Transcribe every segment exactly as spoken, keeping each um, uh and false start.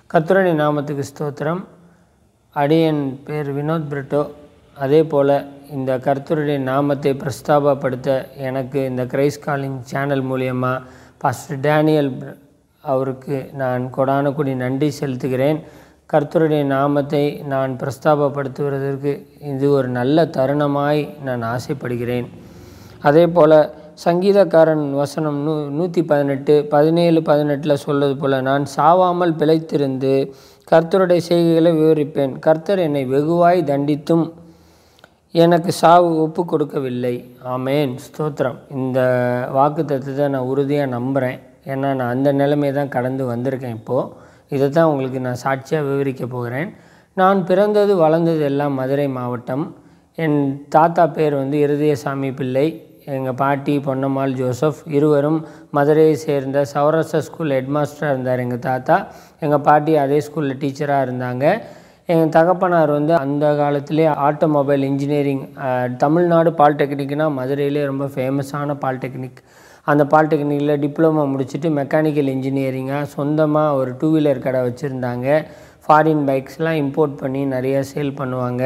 கர்த்தருடைய நாமத்துக்கு ஸ்தோத்திரம். அடியன் பேர் வினோத் பிரிட்டோ. அதே போல் இந்த கர்த்தருடைய நாமத்தை பிரஸ்தாபப்படுத்த எனக்கு இந்த கிரைஸ்ட் காலிங் சேனல் மூலியமாக பாஸ்டர் டேனியல் அவருக்கு நான் கொடான கூடி நன்றி செலுத்துகிறேன். கர்த்தருடைய நாமத்தை நான் பிரஸ்தாபப்படுத்துவதற்கு இது ஒரு நல்ல தருணமாய் நான் ஆசைப்படுகிறேன். அதே போல் சங்கீதக்காரன் வசனம் நூ நூற்றி பதினெட்டு பதினேழு பதினெட்டில் சொல்வது போல், நான் சாவாமல் பிழைத்திருந்து கர்த்தருடைய செய்கைகளை விவரிப்பேன். கர்த்தர் என்னை வெகுவாய் தண்டித்தும் எனக்கு சாவு ஒப்பு கொடுக்கவில்லை. ஆமேன், ஸ்தோத்திரம். இந்த வாக்கு தத்துவத்தை நான் உறுதியாக நம்புகிறேன். ஏன்னா நான் அந்த நிலைமை தான் கடந்து வந்திருக்கேன். இப்போது இதை தான் உங்களுக்கு நான் சாட்சியாக விவரிக்க போகிறேன். நான் பிறந்தது வளர்ந்தது எல்லாம் மதுரை மாவட்டம். என் தாத்தா பேர் வந்து இருதயசாமி பிள்ளை, எங்கள் பாட்டி பொன்னம்மாள் ஜோசப். இருவரும் மதுரையை சேர்ந்த சௌராஷ்டிரா ஸ்கூல் ஹெட்மாஸ்டராக இருந்தார் எங்கள் தாத்தா. எங்கள் பாட்டி அதே ஸ்கூலில் டீச்சராக இருந்தாங்க. எங்கள் தகப்பனார் வந்து அந்த காலத்திலே ஆட்டோமொபைல் இன்ஜினியரிங், தமிழ்நாடு பாலிடெக்னிக்னால் மதுரையிலே ரொம்ப ஃபேமஸான பாலிடெக்னிக். அந்த பாலிடெக்னிக்கில் டிப்ளமோ முடிச்சுட்டு மெக்கானிக்கல் இன்ஜினியரிங்காக சொந்தமாக ஒரு டூ வீலர் கடை வச்சுருந்தாங்க. ஃபாரின் பைக்ஸ்லாம் இம்போர்ட் பண்ணி நிறையா சேல் பண்ணுவாங்க.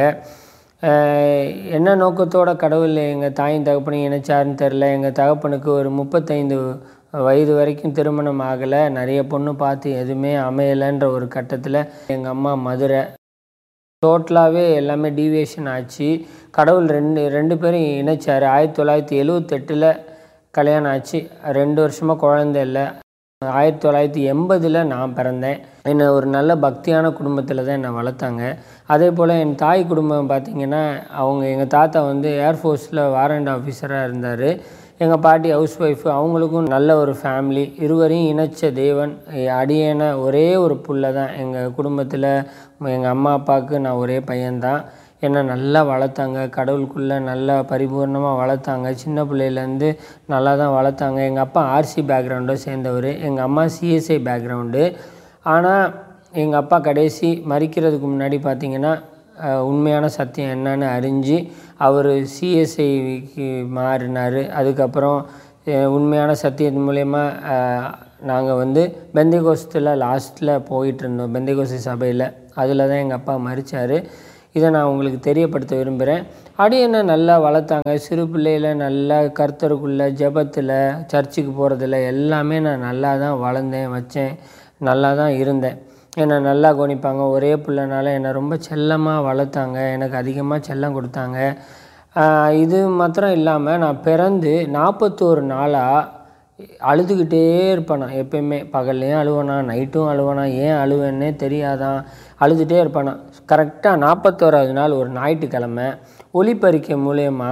என்ன நோக்கத்தோட கடவுள் எங்கள் தாயின் தகப்பனையும் இணைச்சாருன்னு தெரில. எங்கள் தகப்பனுக்கு ஒரு முப்பத்தைந்து வயது வரைக்கும் திருமணம் ஆகலை. நிறைய பொண்ணு பார்த்து எதுவுமே அமையலைன்ற ஒரு கட்டத்தில் எங்கள் அம்மா மதுரை. டோட்டலாகவே எல்லாமே டீவியேஷன் ஆச்சு. கடவுள் ரெண்டு ரெண்டு பேரும் இணைச்சார். ஆயிரத்தி தொள்ளாயிரத்தி எழுவத்தெட்டில் கல்யாணம் ஆச்சு. ரெண்டு வருஷமாக குழந்தை இல்லை. ஆயிரத்தி தொள்ளாயிரத்தி எண்பதில் நான் பிறந்தேன். என்னை ஒரு நல்ல பக்தியான குடும்பத்தில் தான் என்னை வளர்த்தாங்க. அதே போல் என் தாய் குடும்பம் பார்த்திங்கன்னா, அவங்க எங்கள் தாத்தா வந்து ஏர்ஃபோர்ஸில் வாரண்ட் ஆஃபீஸராக இருந்தார். எங்கள் பாட்டி ஹவுஸ் ஒய்ஃபு. அவங்களுக்கும் நல்ல ஒரு ஃபேமிலி. இருவரையும் இணைச்ச தேவன். அடியேன ஒரே ஒரு புள்ள தான் எங்கள் குடும்பத்தில். எங்கள் அம்மா அப்பாவுக்கு நான் ஒரே பையன்தான். என்னை நல்லா வளர்த்தாங்க. கடவுளுக்குள்ளே நல்லா பரிபூர்ணமாக வளர்த்தாங்க. சின்ன பிள்ளையிலேருந்து நல்லா தான் வளர்த்தாங்க. எங்கள் அப்பா ஆர்சி பேக்ரவுண்டை சேர்ந்தவர், எங்கள் அம்மா சிஎஸ்ஐ பேக்ரவுண்டு. ஆனால் எங்கள் அப்பா கடைசி மறிக்கிறதுக்கு முன்னாடி பார்த்திங்கன்னா, உண்மையான சத்தியம் என்னன்னு அறிஞ்சு அவர் சிஎஸ்ஐக்கு மாறினார். அதுக்கப்புறம் உண்மையான சத்தியத்தின் மூலயமா நாங்கள் வந்து பெந்தேகோஸ்தில் லாஸ்ட்டில் போயிட்டு இருந்தோம். பெந்தேகோஸ்து சபையில். அதில் தான் எங்கள் அப்பா மறித்தார். இதை நான் உங்களுக்கு தெரியப்படுத்த விரும்புகிறேன். அப்படி என்ன நல்லா வளர்த்தாங்க. சிறு பிள்ளையில் நல்லா கர்த்தருக்குள்ளே ஜெபத்தில் சர்ச்சுக்கு போகிறதில்ல எல்லாமே நான் நல்லா தான் வளர்ந்தேன், வச்சேன், நல்லா தான் இருந்தேன். என்னை நல்லா கவனிப்பாங்க. ஒரே பிள்ளைனால என்னை ரொம்ப செல்லமாக வளர்த்தாங்க. எனக்கு அதிகமாக செல்லம் கொடுத்தாங்க. இது மாத்திரம் இல்லாமல் நான் பிறந்து நாற்பத்தோரு நாளாக அழுதுகிட்டே இருப்பேன். நான் எப்பயுமே பகல்லையும் அழுவேனா, நைட்டும் அழுவேனா, ஏன் அழுவேன்னே தெரியாதான், அழுதுகிட்டே இருப்பேன். கரெக்டாக நாற்பத்தோராவது நாள் ஒரு ஞாயிற்றுக்கிழமை ஒலிப்பறிக்கை மூலயமா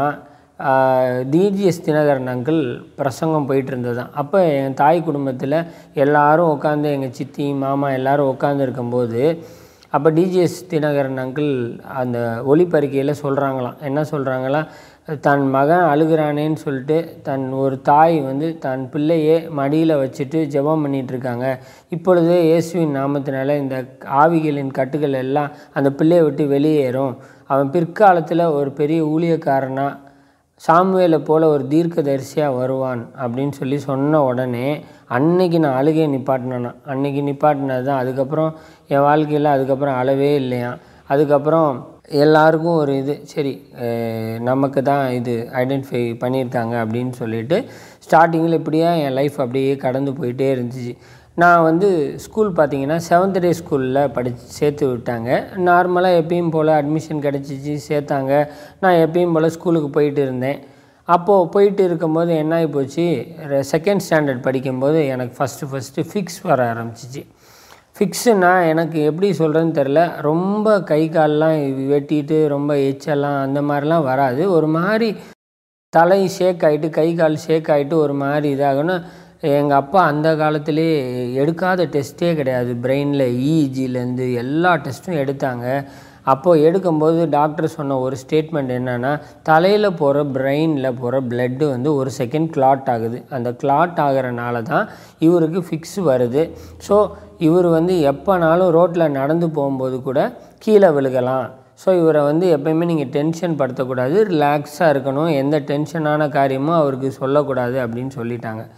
டிஜிஎஸ் தினகரன் அங்கிள் பிரசங்கம் போயிட்டு இருந்ததுதான். அப்போ என் தாய் குடும்பத்தில் எல்லோரும் உட்காந்து, எங்கள் சித்தி மாமா எல்லோரும் உட்காந்து இருக்கும்போது, அப்போ டிஜிஎஸ் தினகரன் அங்கிள் அந்த ஒலிப்பறிக்கையில் சொல்கிறாங்களாம். என்ன சொல்கிறாங்களா, தன் மகன் அழுகிறானேன்னு சொல்லிட்டு தன் ஒரு தாய் வந்து தன் பிள்ளையே மடியில் வச்சுட்டு ஜெபம் பண்ணிகிட்ருக்காங்க. இப்பொழுதே இயேசுவின் நாமத்தினால இந்த ஆவிகளின் கட்டுகள் எல்லாம் அந்த பிள்ளையை விட்டு வெளியேறும். அவன் பிற்காலத்தில் ஒரு பெரிய ஊழியக்காரனாக சாமுவேலை போல் ஒரு தீர்க்கதரிசியாக வருவான் அப்படின்னு சொல்லி சொன்ன உடனே அன்னைக்கு நான் அழுகையை நிப்பாட்டினேன்னா. அன்றைக்கி நிப்பாட்டினது தான். அதுக்கப்புறம் என் வாழ்க்கையில் அதுக்கப்புறம் அழவே இல்லையா. அதுக்கப்புறம் எல்லாருக்கும் ஒரு இது, சரி நமக்கு தான் இது ஐடென்டிஃபை பண்ணியிருக்காங்க அப்படின்னு சொல்லிட்டு ஸ்டார்டிங்கில் இப்படியே என் லைஃப் அப்படியே கடந்து போயிட்டே இருந்துச்சு. நான் வந்து ஸ்கூல் பார்த்திங்கன்னா செவன்த் டே ஸ்கூலில் படித்து சேர்த்து விட்டாங்க. நார்மலாக எப்பயும் போல் அட்மிஷன் கிடச்சிச்சு, சேர்த்தாங்க. நான் எப்பயும் போல் ஸ்கூலுக்கு போயிட்டு இருந்தேன். அப்போது போயிட்டு இருக்கும்போது என்ன ஆகி போச்சு, செகண்ட் ஸ்டாண்டர்ட் படிக்கும்போது எனக்கு ஃபஸ்ட்டு ஃபஸ்ட்டு ஃபிக்ஸ் வர ஆரம்பிச்சிச்சு. ஃபிக்ஸுன்னா எனக்கு எப்படி சொல்கிறேன்னு தெரில. ரொம்ப கை கால்லாம் வெட்டிட்டு ரொம்ப எச்செல்லாம் அந்த மாதிரிலாம் வராது. ஒரு மாதிரி தலை ஷேக் ஆகிட்டு, கை கால் ஷேக் ஆகிட்டு ஒரு மாதிரி இதாகணும். எங்கள் அப்பா அந்த காலத்திலே எடுக்காத டெஸ்ட்டே கிடையாது. பிரெயினில் இஇஜிலேருந்து எல்லா டெஸ்ட்டும் எடுத்தாங்க. அப்போது எடுக்கும்போது டாக்டர் சொன்ன ஒரு ஸ்டேட்மெண்ட் என்னென்னா, தலையில் போகிற பிரெயினில் போகிற பிளட்டு வந்து ஒரு செகண்ட் கிளாட் ஆகுது. அந்த கிளாட் ஆகிறனால தான் இவருக்கு ஃபிக்ஸ் வருது. ஸோ இவர் வந்து எப்போனாலும் ரோட்டில் நடந்து போகும்போது கூட கீழே விழுகலாம். ஸோ இவரை வந்து எப்போயுமே நீங்கள் டென்ஷன் படுத்தக்கூடாது, ரிலாக்ஸாக இருக்கணும், எந்த டென்ஷனான காரியமும் அவருக்கு சொல்லக்கூடாது அப்படின்னு சொல்லிட்டாங்க.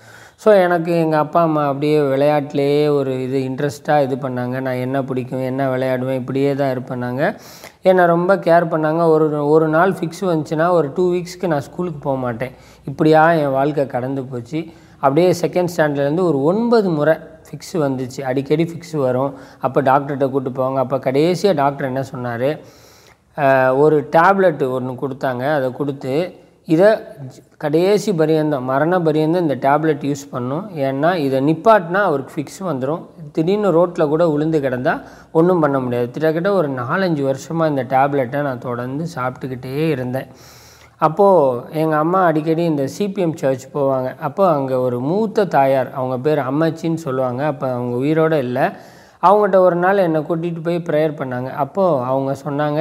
ஸோ எனக்கு எங்கள் அப்பா அம்மா அப்படியே விளையாட்டுலேயே ஒரு இது இன்ட்ரெஸ்ட்டாக இது பண்ணாங்க. நான் என்ன பிடிக்கும், என்ன விளையாடுவேன், இப்படியே தான் இருப்பேனாங்க. என்னை ரொம்ப கேர் பண்ணாங்க. ஒரு ஒரு நாள் ஃபிக்ஸ் வந்துச்சுன்னா ஒரு டூ வீக்ஸ்க்கு நான் ஸ்கூலுக்கு போக மாட்டேன். இப்படியா என் வாழ்க்கை கடந்து போச்சு. அப்படியே செகண்ட் ஸ்டாண்டர்ட்லேருந்து ஒரு ஒன்பது முறை ஃபிக்ஸ் வந்துச்சு. அடிக்கடி ஃபிக்ஸ் வரும். அப்போ டாக்டர்கிட்ட கூப்பிட்டு போவாங்க. அப்போ கடைசியாக டாக்டர் என்ன சொன்னார், ஒரு டேப்லெட்டு ஒன்று கொடுத்தாங்க. அதை கொடுத்து இதை கடைசி பரியந்தம் மரண பரியந்தம் இந்த டேப்லெட் யூஸ் பண்ணும். ஏன்னா இதை நிப்பாட்டினா அவருக்கு ஃபிக்ஸ் வந்துடும். திடீர்னு ரோட்டில் கூட விழுந்து கிடந்தால் ஒன்றும் பண்ண முடியாது. கிட்டத்தட்ட ஒரு நாலஞ்சு வருஷமாக இந்த டேப்லெட்டை நான் தொடர்ந்து சாப்பிட்டுக்கிட்டே இருந்தேன். அப்போது எங்கள் அம்மா அடிக்கடி இந்த சிபிஎம் சர்ச் போவாங்க. அப்போ அங்கே ஒரு மூத்த தாயார், அவங்க பேர் அம்மாச்சின்னு சொல்லுவாங்க. அப்போ அவங்க உயிரோடு இல்லை. அவங்ககிட்ட ஒரு நாள் என்னை கூட்டிகிட்டு போய் ப்ரேயர் பண்ணாங்க. அப்போது அவங்க சொன்னாங்க,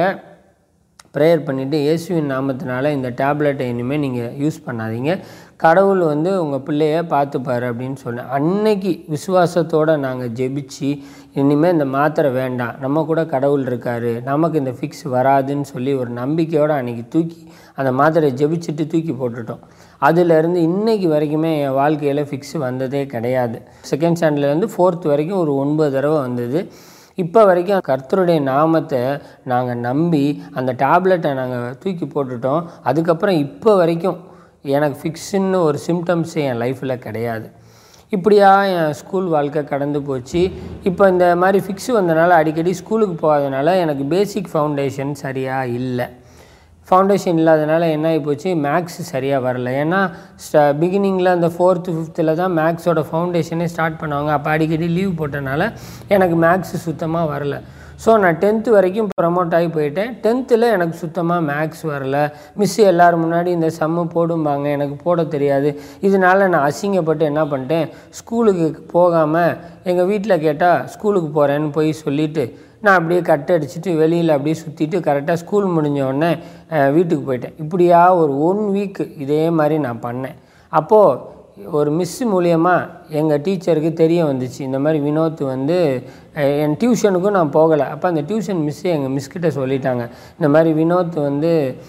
ப்ரேயர் பண்ணிவிட்டு இயேசுவின் நாமத்தினால இந்த டேப்லெட்டை இனிமேல் நீங்கள் யூஸ் பண்ணாதீங்க, கடவுள் வந்து உங்கள் பிள்ளைய பார்த்துப்பார் அப்படின்னு சொன்னேன். அன்னைக்கு விசுவாசத்தோடு நாங்கள் ஜெபிச்சு இனிமேல் இந்த மாத்திரை வேண்டாம், நம்ம கூட கடவுள் இருக்கார், நமக்கு இந்த ஃபிக்ஸ் வராதுன்னு சொல்லி ஒரு நம்பிக்கையோடு அன்றைக்கி தூக்கி அந்த மாத்திரையை ஜெபிச்சுட்டு தூக்கி போட்டுட்டோம். அதிலேருந்து இன்றைக்கி வரைக்குமே என் வாழ்க்கையில் ஃபிக்ஸ் வந்ததே கிடையாது. செகண்ட் ஸ்டாண்டர்ட்லேருந்து ஃபோர்த் வரைக்கும் ஒரு ஒன்பது தடவை வந்தது. இப்போ வரைக்கும் கர்த்தருடைய நாமத்தை நாங்கள் நம்பி அந்த டேப்லெட்டை நாங்கள் தூக்கி போட்டுட்டோம். அதுக்கப்புறம் இப்போ வரைக்கும் எனக்கு ஃபிக்ஸுன்னு ஒரு சிம்டம்ஸு என் லைஃப்பில் கிடையாது. இப்படியா என் ஸ்கூல் வாழ்க்கை கடந்து போச்சு. இப்போ இந்த மாதிரி ஃபிக்ஸு வந்தனால அடிக்கடி ஸ்கூலுக்கு போகாதனால எனக்கு பேசிக் ஃபவுண்டேஷன் சரியாக இல்லை. ஃபவுண்டேஷன் இல்லாதனால என்ன ஆகி போச்சு, மேக்ஸ் சரியாக வரல. ஏன்னா ஸ்ட பிகினிங்கில் அந்த ஃபோர்த்து ஃபிஃப்த்தில் தான் மேக்ஸோட ஃபவுண்டேஷனே ஸ்டார்ட் பண்ணுவாங்க. அப்போ அடிக்கடி லீவ் போட்டனால எனக்கு மேக்ஸ் சுத்தமாக வரல. ஸோ நான் டென்த்து வரைக்கும் ப்ரமோட் ஆகி போயிட்டேன். டென்த்தில் எனக்கு சுத்தமாக மேக்ஸ் வரல. மிஸ்ஸு எல்லோரும் முன்னாடி இந்த சம்மு போடும்பாங்க, எனக்கு போட தெரியாது. இதனால் நான் அசிங்கப்பட்டு என்ன பண்ணிட்டேன், ஸ்கூலுக்கு போகாமல் எங்கள் வீட்டில் கேட்டால் ஸ்கூலுக்கு போகிறேன்னு போய் சொல்லிவிட்டு நான் அப்படியே கட் அடிச்சுட்டு வெளியில் அப்படியே சுற்றிட்டு கரெக்டாக ஸ்கூல் முடிஞ்ச உடனே வீட்டுக்கு போயிட்டேன். இப்படியா ஒரு ஒன் வீக்கு இதே மாதிரி நான் பண்ணேன். அப்போது ஒரு மிஸ்ஸு மூலியமாக எங்கள் டீச்சருக்கு தெரிய வந்துச்சு, இந்த மாதிரி வினோத் வந்து என் டியூஷனுக்கும் நான் போகலை. அப்போ அந்த டியூஷன் மிஸ்ஸு எங்கள் மிஸ்கிட்ட சொல்லிட்டாங்க, இந்த மாதிரி வினோத் வந்து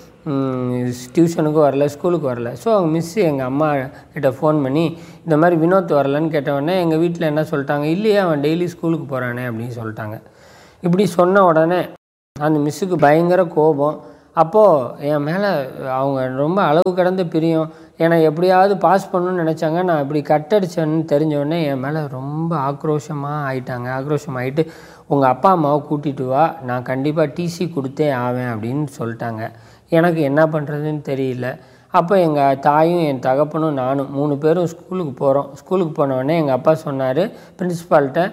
டியூஷனுக்கும் வரல, ஸ்கூலுக்கு வரல. ஸோ அவங்க மிஸ்ஸு எங்கள் அம்மா கிட்ட ஃபோன் பண்ணி இந்த மாதிரி வினோத் வரலன்னு கேட்டவுடனே எங்கள் வீட்டில் என்ன சொல்லிட்டாங்க, இல்லையே அவன் டெய்லி ஸ்கூலுக்கு போகிறானே அப்படின்னு சொல்லிட்டாங்க. இப்படி சொன்ன உடனே அந்த மிஸ்ஸுக்கு பயங்கர கோபம். அப்போது என் மேலே அவங்க ரொம்ப அளவு கடந்த பிரியம். என்னை எப்படியாவது பாஸ் பண்ணணும்னு நினச்சாங்க. நான் இப்படி கட்டடிச்சேன்னு தெரிஞ்சோடனே என் மேலே ரொம்ப ஆக்ரோஷமாக ஆயிட்டாங்க. ஆக்ரோஷம் ஆகிட்டு உங்கள் அப்பா அம்மாவை கூட்டிகிட்டு வா, நான் கண்டிப்பாக டிசி கொடுத்தே ஆவேன் அப்படின்னு சொல்லிட்டாங்க. எனக்கு என்ன பண்ணுறதுன்னு தெரியல. அப்போ எங்கள் தாயும் என் தகப்பனும் நானும் மூணு பேரும் ஸ்கூலுக்கு போகிறோம். ஸ்கூலுக்கு போனோடனே எங்கள் அப்பா சொன்னார் பிரின்ஸிபால்கிட்ட,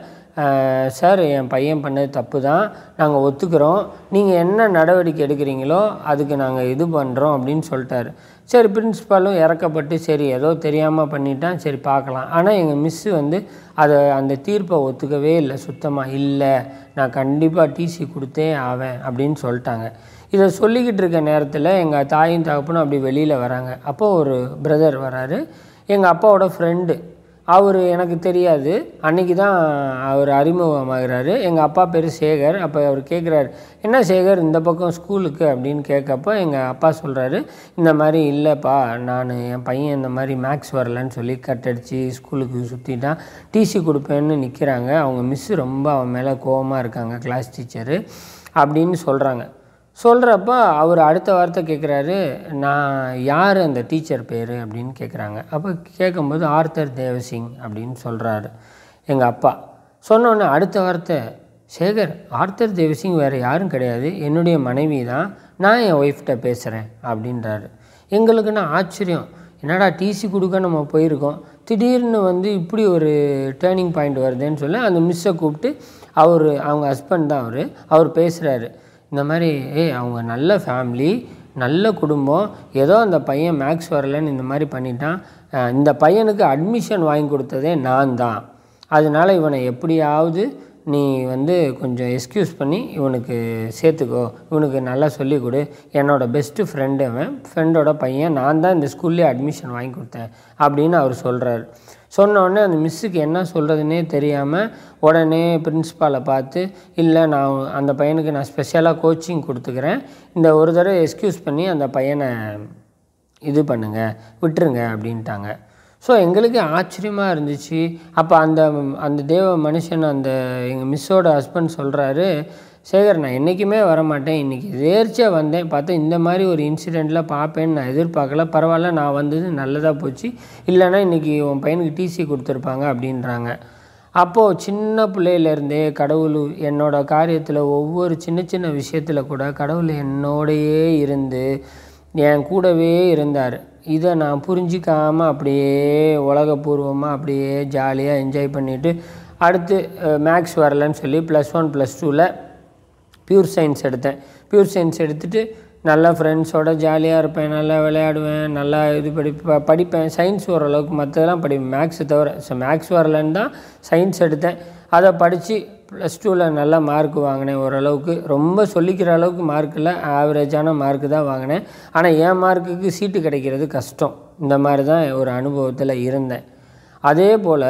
சார் என் பையன் பண்ணது தப்பு தான், நாங்கள் ஒத்துக்கிறோம், நீங்கள் என்ன நடவடிக்கை எடுக்கிறீங்களோ அதுக்கு நாங்கள் இது பண்ணுறோம் அப்படின்னு சொல்லிட்டாரு. சரி, பிரின்ஸிபாலும் இறக்கப்பட்டு சரி ஏதோ தெரியாமல் பண்ணிட்டான், சரி பார்க்கலாம். ஆனால் எங்கள் மிஸ்ஸு வந்து அதை அந்த தீர்ப்பை ஒத்துக்கவே இல்லை சுத்தமாக. இல்லை, நான் கண்டிப்பாக டிசி கொடுத்தே ஆவேன் அப்படின்னு சொல்லிட்டாங்க. இதை சொல்லிக்கிட்டு இருக்க நேரத்தில் எங்கள் தாயும் தகப்பனும் அப்படி வெளியில் வராங்க. அப்போது ஒரு பிரதர் வராரு, எங்கள் அப்பாவோட ஃப்ரெண்டு. அவர் எனக்கு தெரியாது, அன்றைக்கி தான் அவர் அறிமுகமாகிறாரு. எங்கள் அப்பா பேர் சேகர். அப்போ அவர் கேட்குறாரு, என்ன சேகர் இந்த பக்கம் ஸ்கூலுக்கு அப்படின்னு கேட்கப்போ எங்கள் அப்பா சொல்கிறாரு, இந்த மாதிரி இல்லைப்பா, நான் என் பையன் இந்த மாதிரி மேக்ஸ் வரலன்னு சொல்லி கட்டடிச்சு ஸ்கூலுக்கு சுற்றிட்டான், டிசி கொடுப்பேன்னு நிற்கிறாங்க, அவங்க மிஸ்ஸு ரொம்ப அவன் மேலே கோபமாக இருக்காங்க, கிளாஸ் டீச்சரு அப்படின்னு சொல்கிறாங்க. சொல்கிறப்ப அவர் அடுத்த வார்த்தை கேட்குறாரு, நான் யார் அந்த டீச்சர் பேர் அப்படின்னு கேட்குறாங்க. அப்போ கேட்கும்போது ஆர்த்தர் தேவசிங் அப்படின்னு சொல்கிறாரு எங்கள் அப்பா. சொன்னோன்னே அடுத்த வார்த்தை, சேகர் ஆர்த்தர் தேவசிங் வேறு யாரும் கிடையாது, என்னுடைய மனைவி தான், நான் என் ஒய்ஃப்கிட்ட பேசுகிறேன் அப்படின்றாரு. எங்களுக்குன்னா ஆச்சரியம், என்னடா டிசி கொடுக்க நம்ம போயிருக்கோம், திடீர்னு வந்து இப்படி ஒரு டேர்னிங் பாயிண்ட் வருதுன்னு சொல்லி அந்த மிஸ்ஸை கூப்பிட்டு அவர் அவங்க ஹஸ்பண்ட் தான் அவர் அவர் பேசுகிறாரு. இந்த மாதிரி ஏ அவங்க நல்ல ஃபேமிலி, நல்ல குடும்பம், ஏதோ அந்த பையன் மேக்ஸ் வரலன்னு இந்த மாதிரி பண்ணிட்டான், இந்த பையனுக்கு அட்மிஷன் வாங்கி கொடுத்ததே நான் தான், அதனால் இவனை எப்படியாவது நீ வந்து கொஞ்சம் எக்ஸ்கியூஸ் பண்ணி இவனுக்கு சேர்த்துக்கோ, இவனுக்கு நல்லா சொல்லிக் கொடு, என்னோடய பெஸ்ட்டு ஃப்ரெண்டு அவன், ஃப்ரெண்டோட பையன், நான் தான் இந்த ஸ்கூல்லே அட்மிஷன் வாங்கி கொடுத்தேன் அப்படின்னு அவர் சொல்கிறார். சொன்னோடனே அந்த மிஸ்ஸுக்கு என்ன சொல்கிறதுனே தெரியாமல் உடனே பிரின்ஸிபாலை பார்த்து, இல்லை நான் அந்த பையனுக்கு நான் ஸ்பெஷலாக கோச்சிங் கொடுத்துக்கிறேன், இந்த ஒரு தடவை எக்ஸ்கியூஸ் பண்ணி அந்த பையனை இது பண்ணுங்கள், விட்டுருங்க அப்படின்ட்டாங்க. ஸோ எங்களுக்கு ஆச்சரியமாக இருந்துச்சு. அப்போ அந்த அந்த தேவ மனுஷன் அந்த எங்கள் மிஸ்ஸோட ஹஸ்பண்ட் சொல்கிறாரு, சேகர் நான் என்றைக்குமே வரமாட்டேன், இன்றைக்கி எதேர்ச்சியாக வந்தேன், பார்த்தா இந்த மாதிரி ஒரு இன்சிடெண்ட்டில் பார்ப்பேன்னு நான் எதிர்பார்க்கல, பரவாயில்ல நான் வந்தது நல்லதாக போச்சு, இல்லைன்னா இன்றைக்கி உன் பையனுக்கு டிசி கொடுத்துருப்பாங்க அப்படின்றாங்க. அப்போது சின்ன பிள்ளையிலேருந்தே கடவுள் என்னோடய காரியத்தில் ஒவ்வொரு சின்ன சின்ன விஷயத்தில் கூட கடவுள் என்னோடையே இருந்து என் கூடவே இருந்தார். இதை நான் புரிஞ்சிக்காமல் அப்படியே உலகப்பூர்வமாக அப்படியே ஜாலியாக என்ஜாய் பண்ணிவிட்டு அடுத்து மேக்ஸ் வரலன்னு சொல்லி ப்ளஸ் ஒன் ப்ளஸ் டூவில் பியூர் சயின்ஸ் எடுத்தேன். பியூர் சயின்ஸ் எடுத்துகிட்டு நல்லா ஃப்ரெண்ட்ஸோடு ஜாலியாக இருப்பேன், நல்லா விளையாடுவேன், நல்லா இது படி படிப்பேன். சயின்ஸ் ஓரளவுக்கு மற்றதெல்லாம் படிப்பேன், மேக்ஸை தவிர. ஸோ மேக்ஸ் வரலன்னு தான் சயின்ஸ் எடுத்தேன். அதை படித்து ப்ளஸ் டூவில் நல்லா மார்க் வாங்கினேன். ஓரளவுக்கு ரொம்ப சொல்லிக்கிற அளவுக்கு மார்க் இல்லை, ஆவரேஜான மார்க்கு தான் வாங்கினேன். ஆனால் என் மார்க்குக்கு சீட்டு கிடைக்கிறது கஷ்டம். இந்த மாதிரி தான் ஒரு அனுபவத்தில் இருந்தேன். அதே போல்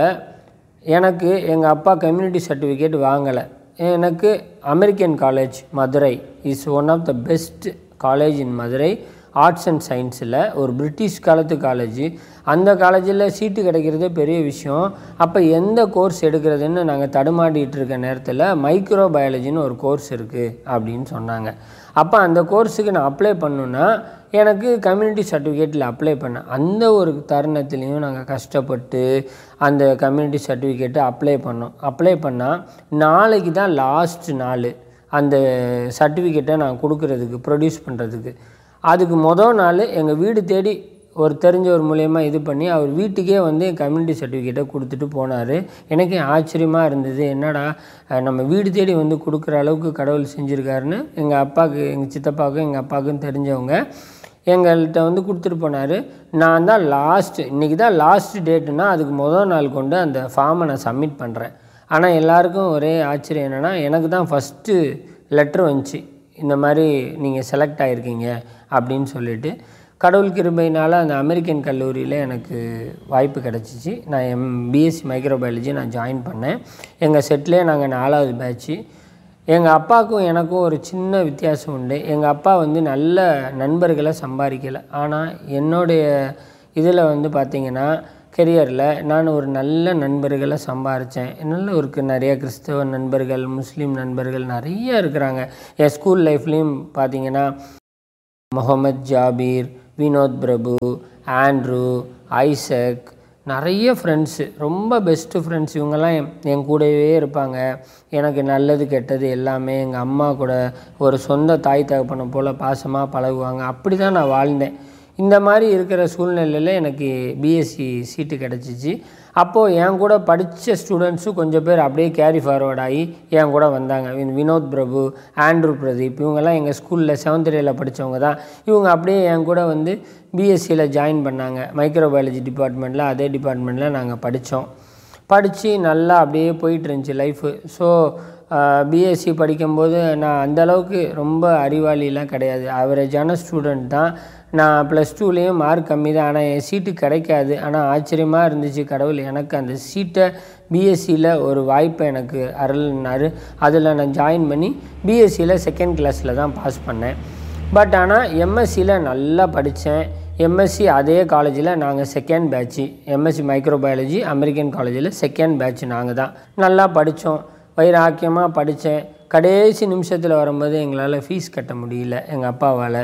எனக்கு எங்கள் அப்பா கம்யூனிட்டி சர்டிஃபிகேட் வாங்கலை. எனக்கு American college Madurai is one of the best college in Madurai, arts and சயின்ஸில் ஒரு பிரிட்டிஷ் காலத்து காலேஜ். அந்த காலேஜில் சீட்டு கிடைக்கிறதே பெரிய விஷயம். அப்போ எந்த கோர்ஸ் எடுக்கிறதுன்னு நாங்கள் தடுமாடிட்டு இருக்க நேரத்தில் மைக்ரோ பயாலஜின்னு ஒரு கோர்ஸ் இருக்குது அப்படின்னு சொன்னாங்க. அப்போ அந்த கோர்ஸுக்கு நான் அப்ளை பண்ணணுன்னா எனக்கு கம்யூனிட்டி சர்டிஃபிகேட்டில் அப்ளை பண்ணேன். அந்த ஒரு தருணத்துலேயும் நாங்கள் கஷ்டப்பட்டு அந்த கம்யூனிட்டி சர்டிஃபிகேட்டை அப்ளை பண்ணோம். அப்ளை பண்ணால் நாளைக்கு தான் லாஸ்ட் நாள் அந்த சர்டிஃபிகேட்டை நான் கொடுக்குறதுக்கு, ப்ரொடியூஸ் பண்ணுறதுக்கு. அதுக்கு மொதல் நாள் எங்கள் வீடு தேடி ஒரு தெரிஞ்சவர் மூலயமா இது பண்ணி அவர் வீட்டுக்கே வந்து என் கம்யூனிட்டி சர்டிஃபிகேட்டை கொடுத்துட்டு போனார். எனக்கே ஆச்சரியமாக இருந்தது, என்னடா நம்ம வீடு தேடி வந்து கொடுக்குற அளவுக்கு கடவுள் செஞ்சுருக்காருன்னு. எங்கள் அப்பாவுக்கு, எங்கள் சித்தப்பாவுக்கும் எங்கள் அப்பாவுக்கும் தெரிஞ்சவங்க எங்கள்கிட்ட வந்து கொடுத்துட்டு போனார். நான் தான் லாஸ்ட்டு, இன்றைக்கி தான் லாஸ்ட் டேட்டுன்னா அதுக்கு மொதல் நாள் கொண்டு அந்த ஃபார்மை நான் சப்மிட் பண்ணுறேன். ஆனால் எல்லாருக்கும் ஒரே ஆச்சரியம் என்னென்னா, எனக்கு தான் ஃபஸ்ட்டு லெட்ரு வந்துச்சு, இந்த மாதிரி நீங்கள் செலக்ட் ஆகிருக்கீங்க அப்படின்னு சொல்லிவிட்டு. கடவுள் கிருபையினால் அந்த அமெரிக்கன் கல்லூரியில் எனக்கு வாய்ப்பு கிடச்சிச்சு. நான் எம் பிஎஸ்சி மைக்ரோபயாலஜி நான் ஜாயின் பண்ணேன். எங்கள் செட்லேயே நாங்கள் நாலாவது பேட்ச்சு. எங்கள் அப்பாவுக்கும் எனக்கும் ஒரு சின்ன வித்தியாசம் உண்டு. எங்கள் அப்பா வந்து நல்ல நண்பர்களை சம்பாதிக்கலை. ஆனால் என்னுடைய இதில் வந்து பார்த்திங்கன்னா கெரியரில் நான் ஒரு நல்ல நண்பர்களை சம்பாதிச்சேன். நல்ல ஒரு நிறைய கிறிஸ்தவ நண்பர்கள், முஸ்லீம் நண்பர்கள் நிறைய இருக்கிறாங்க. என் ஸ்கூல் லைஃப்லேயும் பார்த்திங்கன்னா முகமது ஜாபீர், வினோத் பிரபு, ஆண்ட்ரூ, ஐசக், நிறைய ஃப்ரெண்ட்ஸு, ரொம்ப பெஸ்ட்டு ஃப்ரெண்ட்ஸ். இவங்கெல்லாம் என் கூடவே இருப்பாங்க. எனக்கு நல்லது கெட்டது எல்லாமே எங்கள் அம்மா கூட ஒரு சொந்த தாய் தகப்பனை போல் பாசமாக பழகுவாங்க. அப்படி தான் நான் வாழ்ந்தேன். இந்த மாதிரி இருக்கிற சூழ்நிலையில் எனக்கு பிஎஸ்சி சீட்டு கிடச்சிச்சு. அப்போது என் கூட படித்த ஸ்டூடெண்ட்ஸும் கொஞ்சம் பேர் அப்படியே கேரி ஃபார்வர்ட் ஆகி என் கூட வந்தாங்க. வினோத் பிரபு, ஆண்ட்ரூ பிரதீப், இவங்கெல்லாம் எங்கள் ஸ்கூலில் செவன்த் டேயில் படித்தவங்க தான். இவங்க அப்படியே என் கூட வந்து பிஎஸ்சியில் ஜாயின் பண்ணாங்க. மைக்ரோபயாலஜி டிபார்ட்மெண்ட்டில், அதே டிபார்ட்மெண்ட்டில் நாங்கள் படித்தோம். படித்து நல்லா அப்படியே போயிட்டு இருந்துச்சு லைஃபு. ஸோ பிஎஸ்சி படிக்கும்போது நான் அந்தளவுக்கு ரொம்ப அறிவாளிலாம் கிடையாது, ஆவரேஜான ஸ்டூடெண்ட் தான். நான் ப்ளஸ் டூலேயும் மார்க் கம்மி தான். ஆனால் என் சீட்டு கிடைக்காது. ஆனால் ஆச்சரியமாக இருந்துச்சு, கடவுள் எனக்கு அந்த சீட்டை பிஎஸ்சியில் ஒரு வாய்ப்பை எனக்கு அருள்னார். அதில் நான் ஜாயின் பண்ணி பிஎஸ்சியில் செகண்ட் கிளாஸில் தான் பாஸ் பண்ணேன். பட் ஆனால் எம்எஸ்சியில் நல்லா படித்தேன். எம்எஸ்சி அதே காலேஜில் நாங்கள் second patch, MSc microbiology American காலேஜில் செகண்ட் பேட்ச் நாங்கள் தான். நல்லா படித்தோம், வைராக்கியமாக படித்தேன். கடைசி நிமிஷத்தில் வரும்போது எங்களால் ஃபீஸ் கட்ட முடியல. எங்கள் அப்பாவால்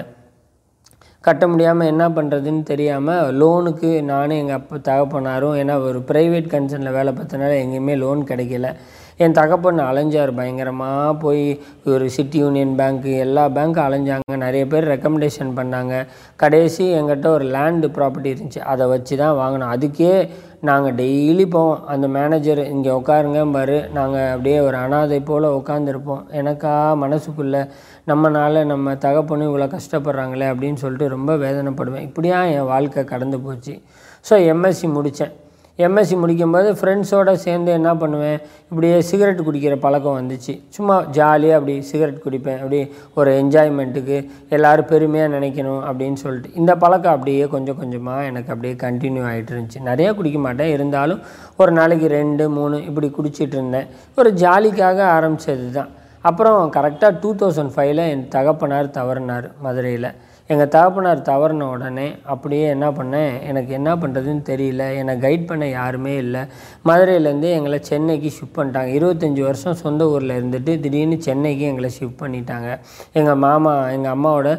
கட்ட முடியாமல் என்ன பண்ணுறதுன்னு தெரியாமல் லோனுக்கு நானும் எங்கள் அப்பா தகப்பனாரும், ஏன்னா ஒரு ப்ரைவேட் கன்சர்னில் வேலை பார்த்தனால எங்கேயுமே லோன் கிடைக்கல. என் தகப்பன் அலைஞ்சார் பயங்கரமாக. போய் ஒரு சிட்டி யூனியன் பேங்க்கு, எல்லா பேங்க்கும் அலைஞ்சாங்க. நிறைய பேர் ரெக்கமெண்டேஷன் பண்ணாங்க. கடைசி எங்கிட்ட ஒரு லேண்டு ப்ராப்பர்ட்டி இருந்துச்சு, அதை வச்சு தான் வாங்கினோம். அதுக்கே நாங்கள் டெய்லி போவோம். அந்த மேனேஜர் இங்கே உட்காருங்க பாரு, நாங்கள் அப்படியே ஒரு அனாதை போல் உட்காந்துருப்போம். எனக்கா மனசுக்குள்ளே நம்மனால நம்ம தகப்பனும் இவ்வளோ கஷ்டப்படுறாங்களே அப்படின்னு சொல்லிட்டு ரொம்ப வேதனைப்படுவேன். இப்படியா என் வாழ்க்கை கடந்து போச்சு. ஸோ எம்எஸ்சி முடித்தேன். எம்எஸ்சி முடிக்கும்போது ஃப்ரெண்ட்ஸோடு சேர்ந்து என்ன பண்ணுவேன், இப்படியே சிகரெட் குடிக்கிற பழக்கம் வந்துச்சு. சும்மா ஜாலியாக அப்படி சிகரெட் குடிப்பேன், அப்படி ஒரு என்ஜாய்மெண்ட்டுக்கு, எல்லோரும் பெருமையாக நினைக்கணும் அப்படின்னு சொல்லிட்டு. இந்த பழக்கம் அப்படியே கொஞ்சம் கொஞ்சமாக எனக்கு அப்படியே கண்டினியூ ஆகிட்டு இருந்துச்சு. நிறையா குடிக்க மாட்டேன், இருந்தாலும் ஒரு நாளைக்கு ரெண்டு மூணு இப்படி குடிச்சிட்டு இருந்தேன். ஒரு ஜாலிக்காக ஆரம்பித்தது தான். அப்புறம் கரெக்டாக டூ தௌசண்ட் ஃபைவ்ல என் தகப்பனார் தவறினார் மதுரையில். எங்கள் தகப்பனார் தவறின உடனே அப்படியே என்ன பண்ணேன், எனக்கு என்ன பண்ணுறதுன்னு தெரியல, என்னை கைட் பண்ண யாருமே இல்லை. மதுரையிலேருந்து எங்களை சென்னைக்கு ஷிஃப்ட் பண்ணிட்டாங்க. இருபத்தஞ்சி வருஷம் சொந்த ஊரில் இருந்துட்டு திடீர்னு சென்னைக்கு எங்களை ஷிஃப்ட் பண்ணிட்டாங்க. எங்கள் மாமா எங்கள் அம்மாவோட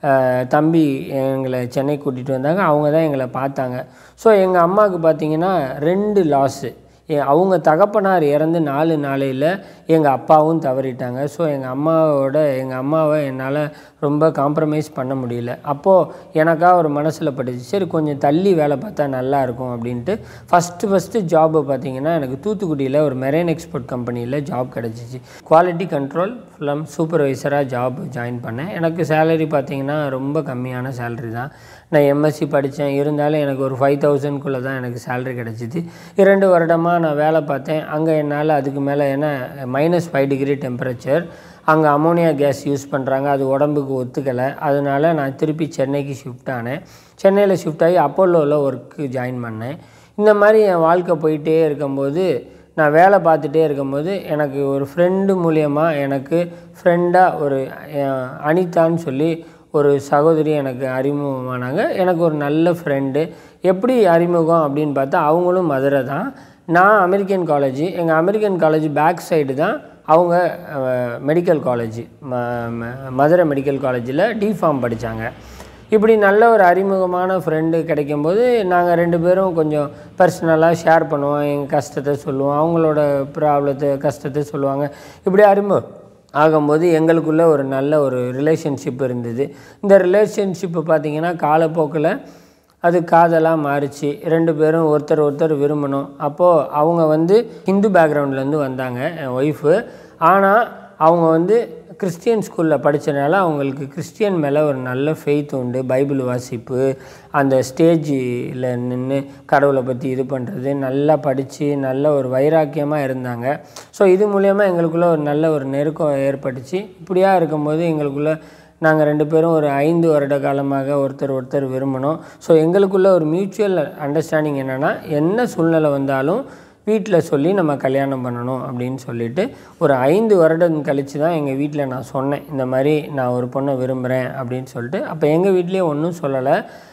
தம்பி எங்களை சென்னை கூட்டிகிட்டு வந்தாங்க. அவங்க தான் எங்களை பார்த்தாங்க. ஸோ எங்கள் அம்மாவுக்கு பார்த்திங்கன்னா ரெண்டு லாஸு. அவங்க தகப்பனார் இறந்து நாலு நாளையில் எங்கள் அப்பாவும் தவறிட்டாங்க. ஸோ எங்கள் அம்மாவோட எங்கள் அம்மாவை என்னால் ரொம்ப காம்ப்ரமைஸ் பண்ண முடியல. அப்போது எனக்காக ஒரு மனசில் பட்டுச்சு, சரி கொஞ்சம் தள்ளி வேலை பார்த்தா நல்லாயிருக்கும் அப்படின்ட்டு ஃபஸ்ட்டு ஃபஸ்ட்டு ஜாபு பார்த்திங்கன்னா எனக்கு தூத்துக்குடியில் ஒரு மெரைன் எக்ஸ்போர்ட் கம்பெனியில் ஜாப் கிடச்சிச்சு. Quality control film சூப்பர்வைசராக job join பண்ணேன். எனக்கு சேலரி பார்த்திங்கன்னா ரொம்ப கம்மியான சேலரி தான். நான் எம்எஸ்சி படித்தேன், இருந்தாலும் எனக்கு ஒரு ஃபைவ் தௌசண்ட்குள்ளே தான் எனக்கு சேலரி கிடச்சிது. இரண்டு வருடமாக நான் வேலை பார்த்தேன். அங்கே என்னால் அதுக்கு மேலே ஏன்னா மைனஸ் ஃபைவ் டிகிரி டெம்பரேச்சர், அங்கே அமோனியா கேஸ் யூஸ் பண்ணுறாங்க, அது உடம்புக்கு ஒத்துக்கலை. அதனால் நான் திருப்பி சென்னைக்கு ஷிஃப்ட் ஆனேன். சென்னையில் ஷிஃப்ட் ஆகி அப்போலோவில் ஒர்க்கு ஜாயின் பண்ணேன். இந்த மாதிரி என் வாழ்க்கை போயிட்டே இருக்கும்போது, நான் வேலை பார்த்துட்டே இருக்கும்போது எனக்கு ஒரு ஃப்ரெண்டு மூலியமாக எனக்கு ஃப்ரெண்டாக ஒரு அனிதான்னு சொல்லி ஒரு சகோதரி எனக்கு அறிமுகமானாங்க. எனக்கு ஒரு நல்ல ஃப்ரெண்டு. எப்படி அறிமுகம் அப்படின்னு பார்த்தா, அவங்களும் மதுரை தான், நான் அமெரிக்கன் காலேஜ். எங்கள் அமெரிக்கன் காலேஜ் பேக் சைடு தான் அவங்க மெடிக்கல் காலேஜ், ம மதுரை மெடிக்கல் காலேஜில் டிஃபார்ம் படித்தாங்க. இப்படி நல்ல ஒரு அறிமுகமான ஃப்ரெண்டு கிடைக்கும்போது நாங்கள் ரெண்டு பேரும் கொஞ்சம் பர்சனலாக ஷேர் பண்ணுவோம், எங்கள் கஷ்டத்தை சொல்லுவோம், அவங்களோட ப்ராப்ளத்தை கஷ்டத்தை சொல்லுவாங்க. இப்படி அறிமுகம் ஆகும்போது எங்களுக்குள்ளே ஒரு நல்ல ஒரு ரிலேஷன்ஷிப் இருந்தது. இந்த ரிலேஷன்ஷிப்பு பார்த்திங்கன்னா காலப்போக்கில் அது காதலாக மாறிச்சு. ரெண்டு பேரும் ஒருத்தர் ஒருத்தர் விரும்பணும். அப்போது அவங்க வந்து ஹிந்து பேக்ரவுண்ட்லேருந்து வந்தாங்க, என் ஒய்ஃபு. ஆனால் அவங்க வந்து கிறிஸ்டியன் ஸ்கூலில் படித்தனால அவங்களுக்கு கிறிஸ்டியன் மேலே ஒரு நல்ல ஃபெய்த் உண்டு. பைபிள் வாசிப்பு, அந்த ஸ்டேஜில் நின்று கடவுளை பற்றி இது பண்ணுறது, நல்லா படித்து நல்ல ஒரு வைராக்கியமாக இருந்தாங்க. ஸோ இது மூலயமா எங்களுக்குள்ளே ஒரு நல்ல ஒரு நெருக்கம் ஏற்பட்டுச்சு. இப்படியா இருக்கும்போது எங்களுக்குள்ளே நாங்கள் ரெண்டு பேரும் ஒரு ஐந்து வருட காலமாக ஒருத்தர் ஒருத்தர் விரும்பினோம். ஸோ எங்களுக்குள்ளே ஒரு மியூச்சுவல் அண்டர்ஸ்டாண்டிங் என்னென்னா, என்ன சூழ்நிலை வந்தாலும் வீட்டில் சொல்லி நம்ம கல்யாணம் பண்ணணும் அப்படின்னு சொல்லிவிட்டு ஒரு ஐந்து வருடம் கழித்து தான் எங்கள் வீட்டில் நான் சொன்னேன், இந்த மாதிரி நான் ஒரு பொண்ணை விரும்புகிறேன் அப்படின்னு சொல்லிட்டு. அப்போ எங்கள் வீட்லேயே ஒன்றும் சொல்லலை.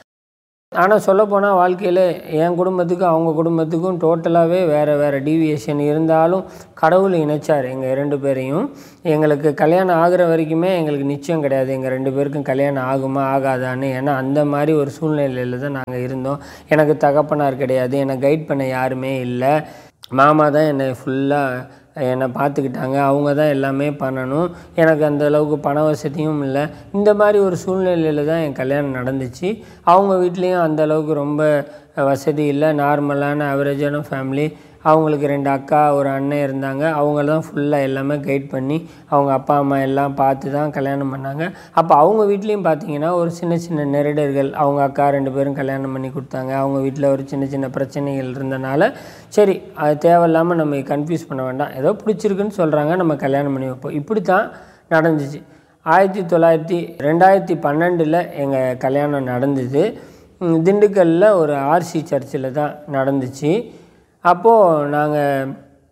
ஆனால் சொல்லப்போனால் வாழ்க்கையில் என் குடும்பத்துக்கும் அவங்க குடும்பத்துக்கும் டோட்டலாகவே வேறு வேறு டீவியேஷன் இருந்தாலும் கடவுள் இணைச்சார் எங்கள் இரண்டு பேரையும். எங்களுக்கு கல்யாணம் ஆகிற வரைக்குமே எங்களுக்கு நிச்சயம் கிடையாது எங்கள் ரெண்டு பேருக்கும் கல்யாணம் ஆகுமா ஆகாதான்னு. ஏன்னா அந்த மாதிரி ஒரு சூழ்நிலையில் தான் நாங்கள் இருந்தோம். எனக்கு தகப்பனார் கிடையாது, என்னை கைட் பண்ண யாருமே இல்லை. மாமா தான் என்னை ஃபுல்லாக என்னை பார்த்துக்கிட்டாங்க, அவங்க தான் எல்லாமே பண்ணணும். எனக்கு அந்த அளவுக்கு பண வசதியும் இல்லை. இந்த மாதிரி ஒரு சூழ்நிலையில் தான் என் கல்யாணம் நடந்துச்சு. அவங்க வீட்லேயும் அந்த அளவுக்கு ரொம்ப வசதி இல்லை, நார்மலான ஆவரேஜான ஃபேமிலி. அவங்களுக்கு ரெண்டு அக்கா ஒரு அண்ணன் இருந்தாங்க. அவங்க தான் ஃபுல்லாக எல்லாமே கைட் பண்ணி அவங்க அப்பா அம்மா எல்லாம் பார்த்து தான் கல்யாணம் பண்ணாங்க. அப்போ அவங்க வீட்லேயும் பார்த்திங்கன்னா ஒரு சின்ன சின்ன நெருடர்கள், அவங்க அக்கா ரெண்டு பேரும் கல்யாணம் பண்ணி கொடுத்தாங்க. அவங்க வீட்டில் ஒரு சின்ன சின்ன பிரச்சனைகள் இருந்தனால சரி அது தேவையில்லாமல் நம்ம கன்ஃபியூஸ் பண்ண வேண்டாம், ஏதோ பிடிச்சிருக்குன்னு சொல்கிறாங்க, நம்ம கல்யாணம் பண்ணி வைப்போம். இப்படி தான் நடந்துச்சு. ஆயிரத்தி தொள்ளாயிரத்தி ரெண்டாயிரத்தி பன்னெண்டில் எங்கள் கல்யாணம் நடந்தது. திண்டுக்கல்லில் ஒரு ஆர்சி சர்ச்சில் தான் நடந்துச்சு. அப்போது நாங்கள்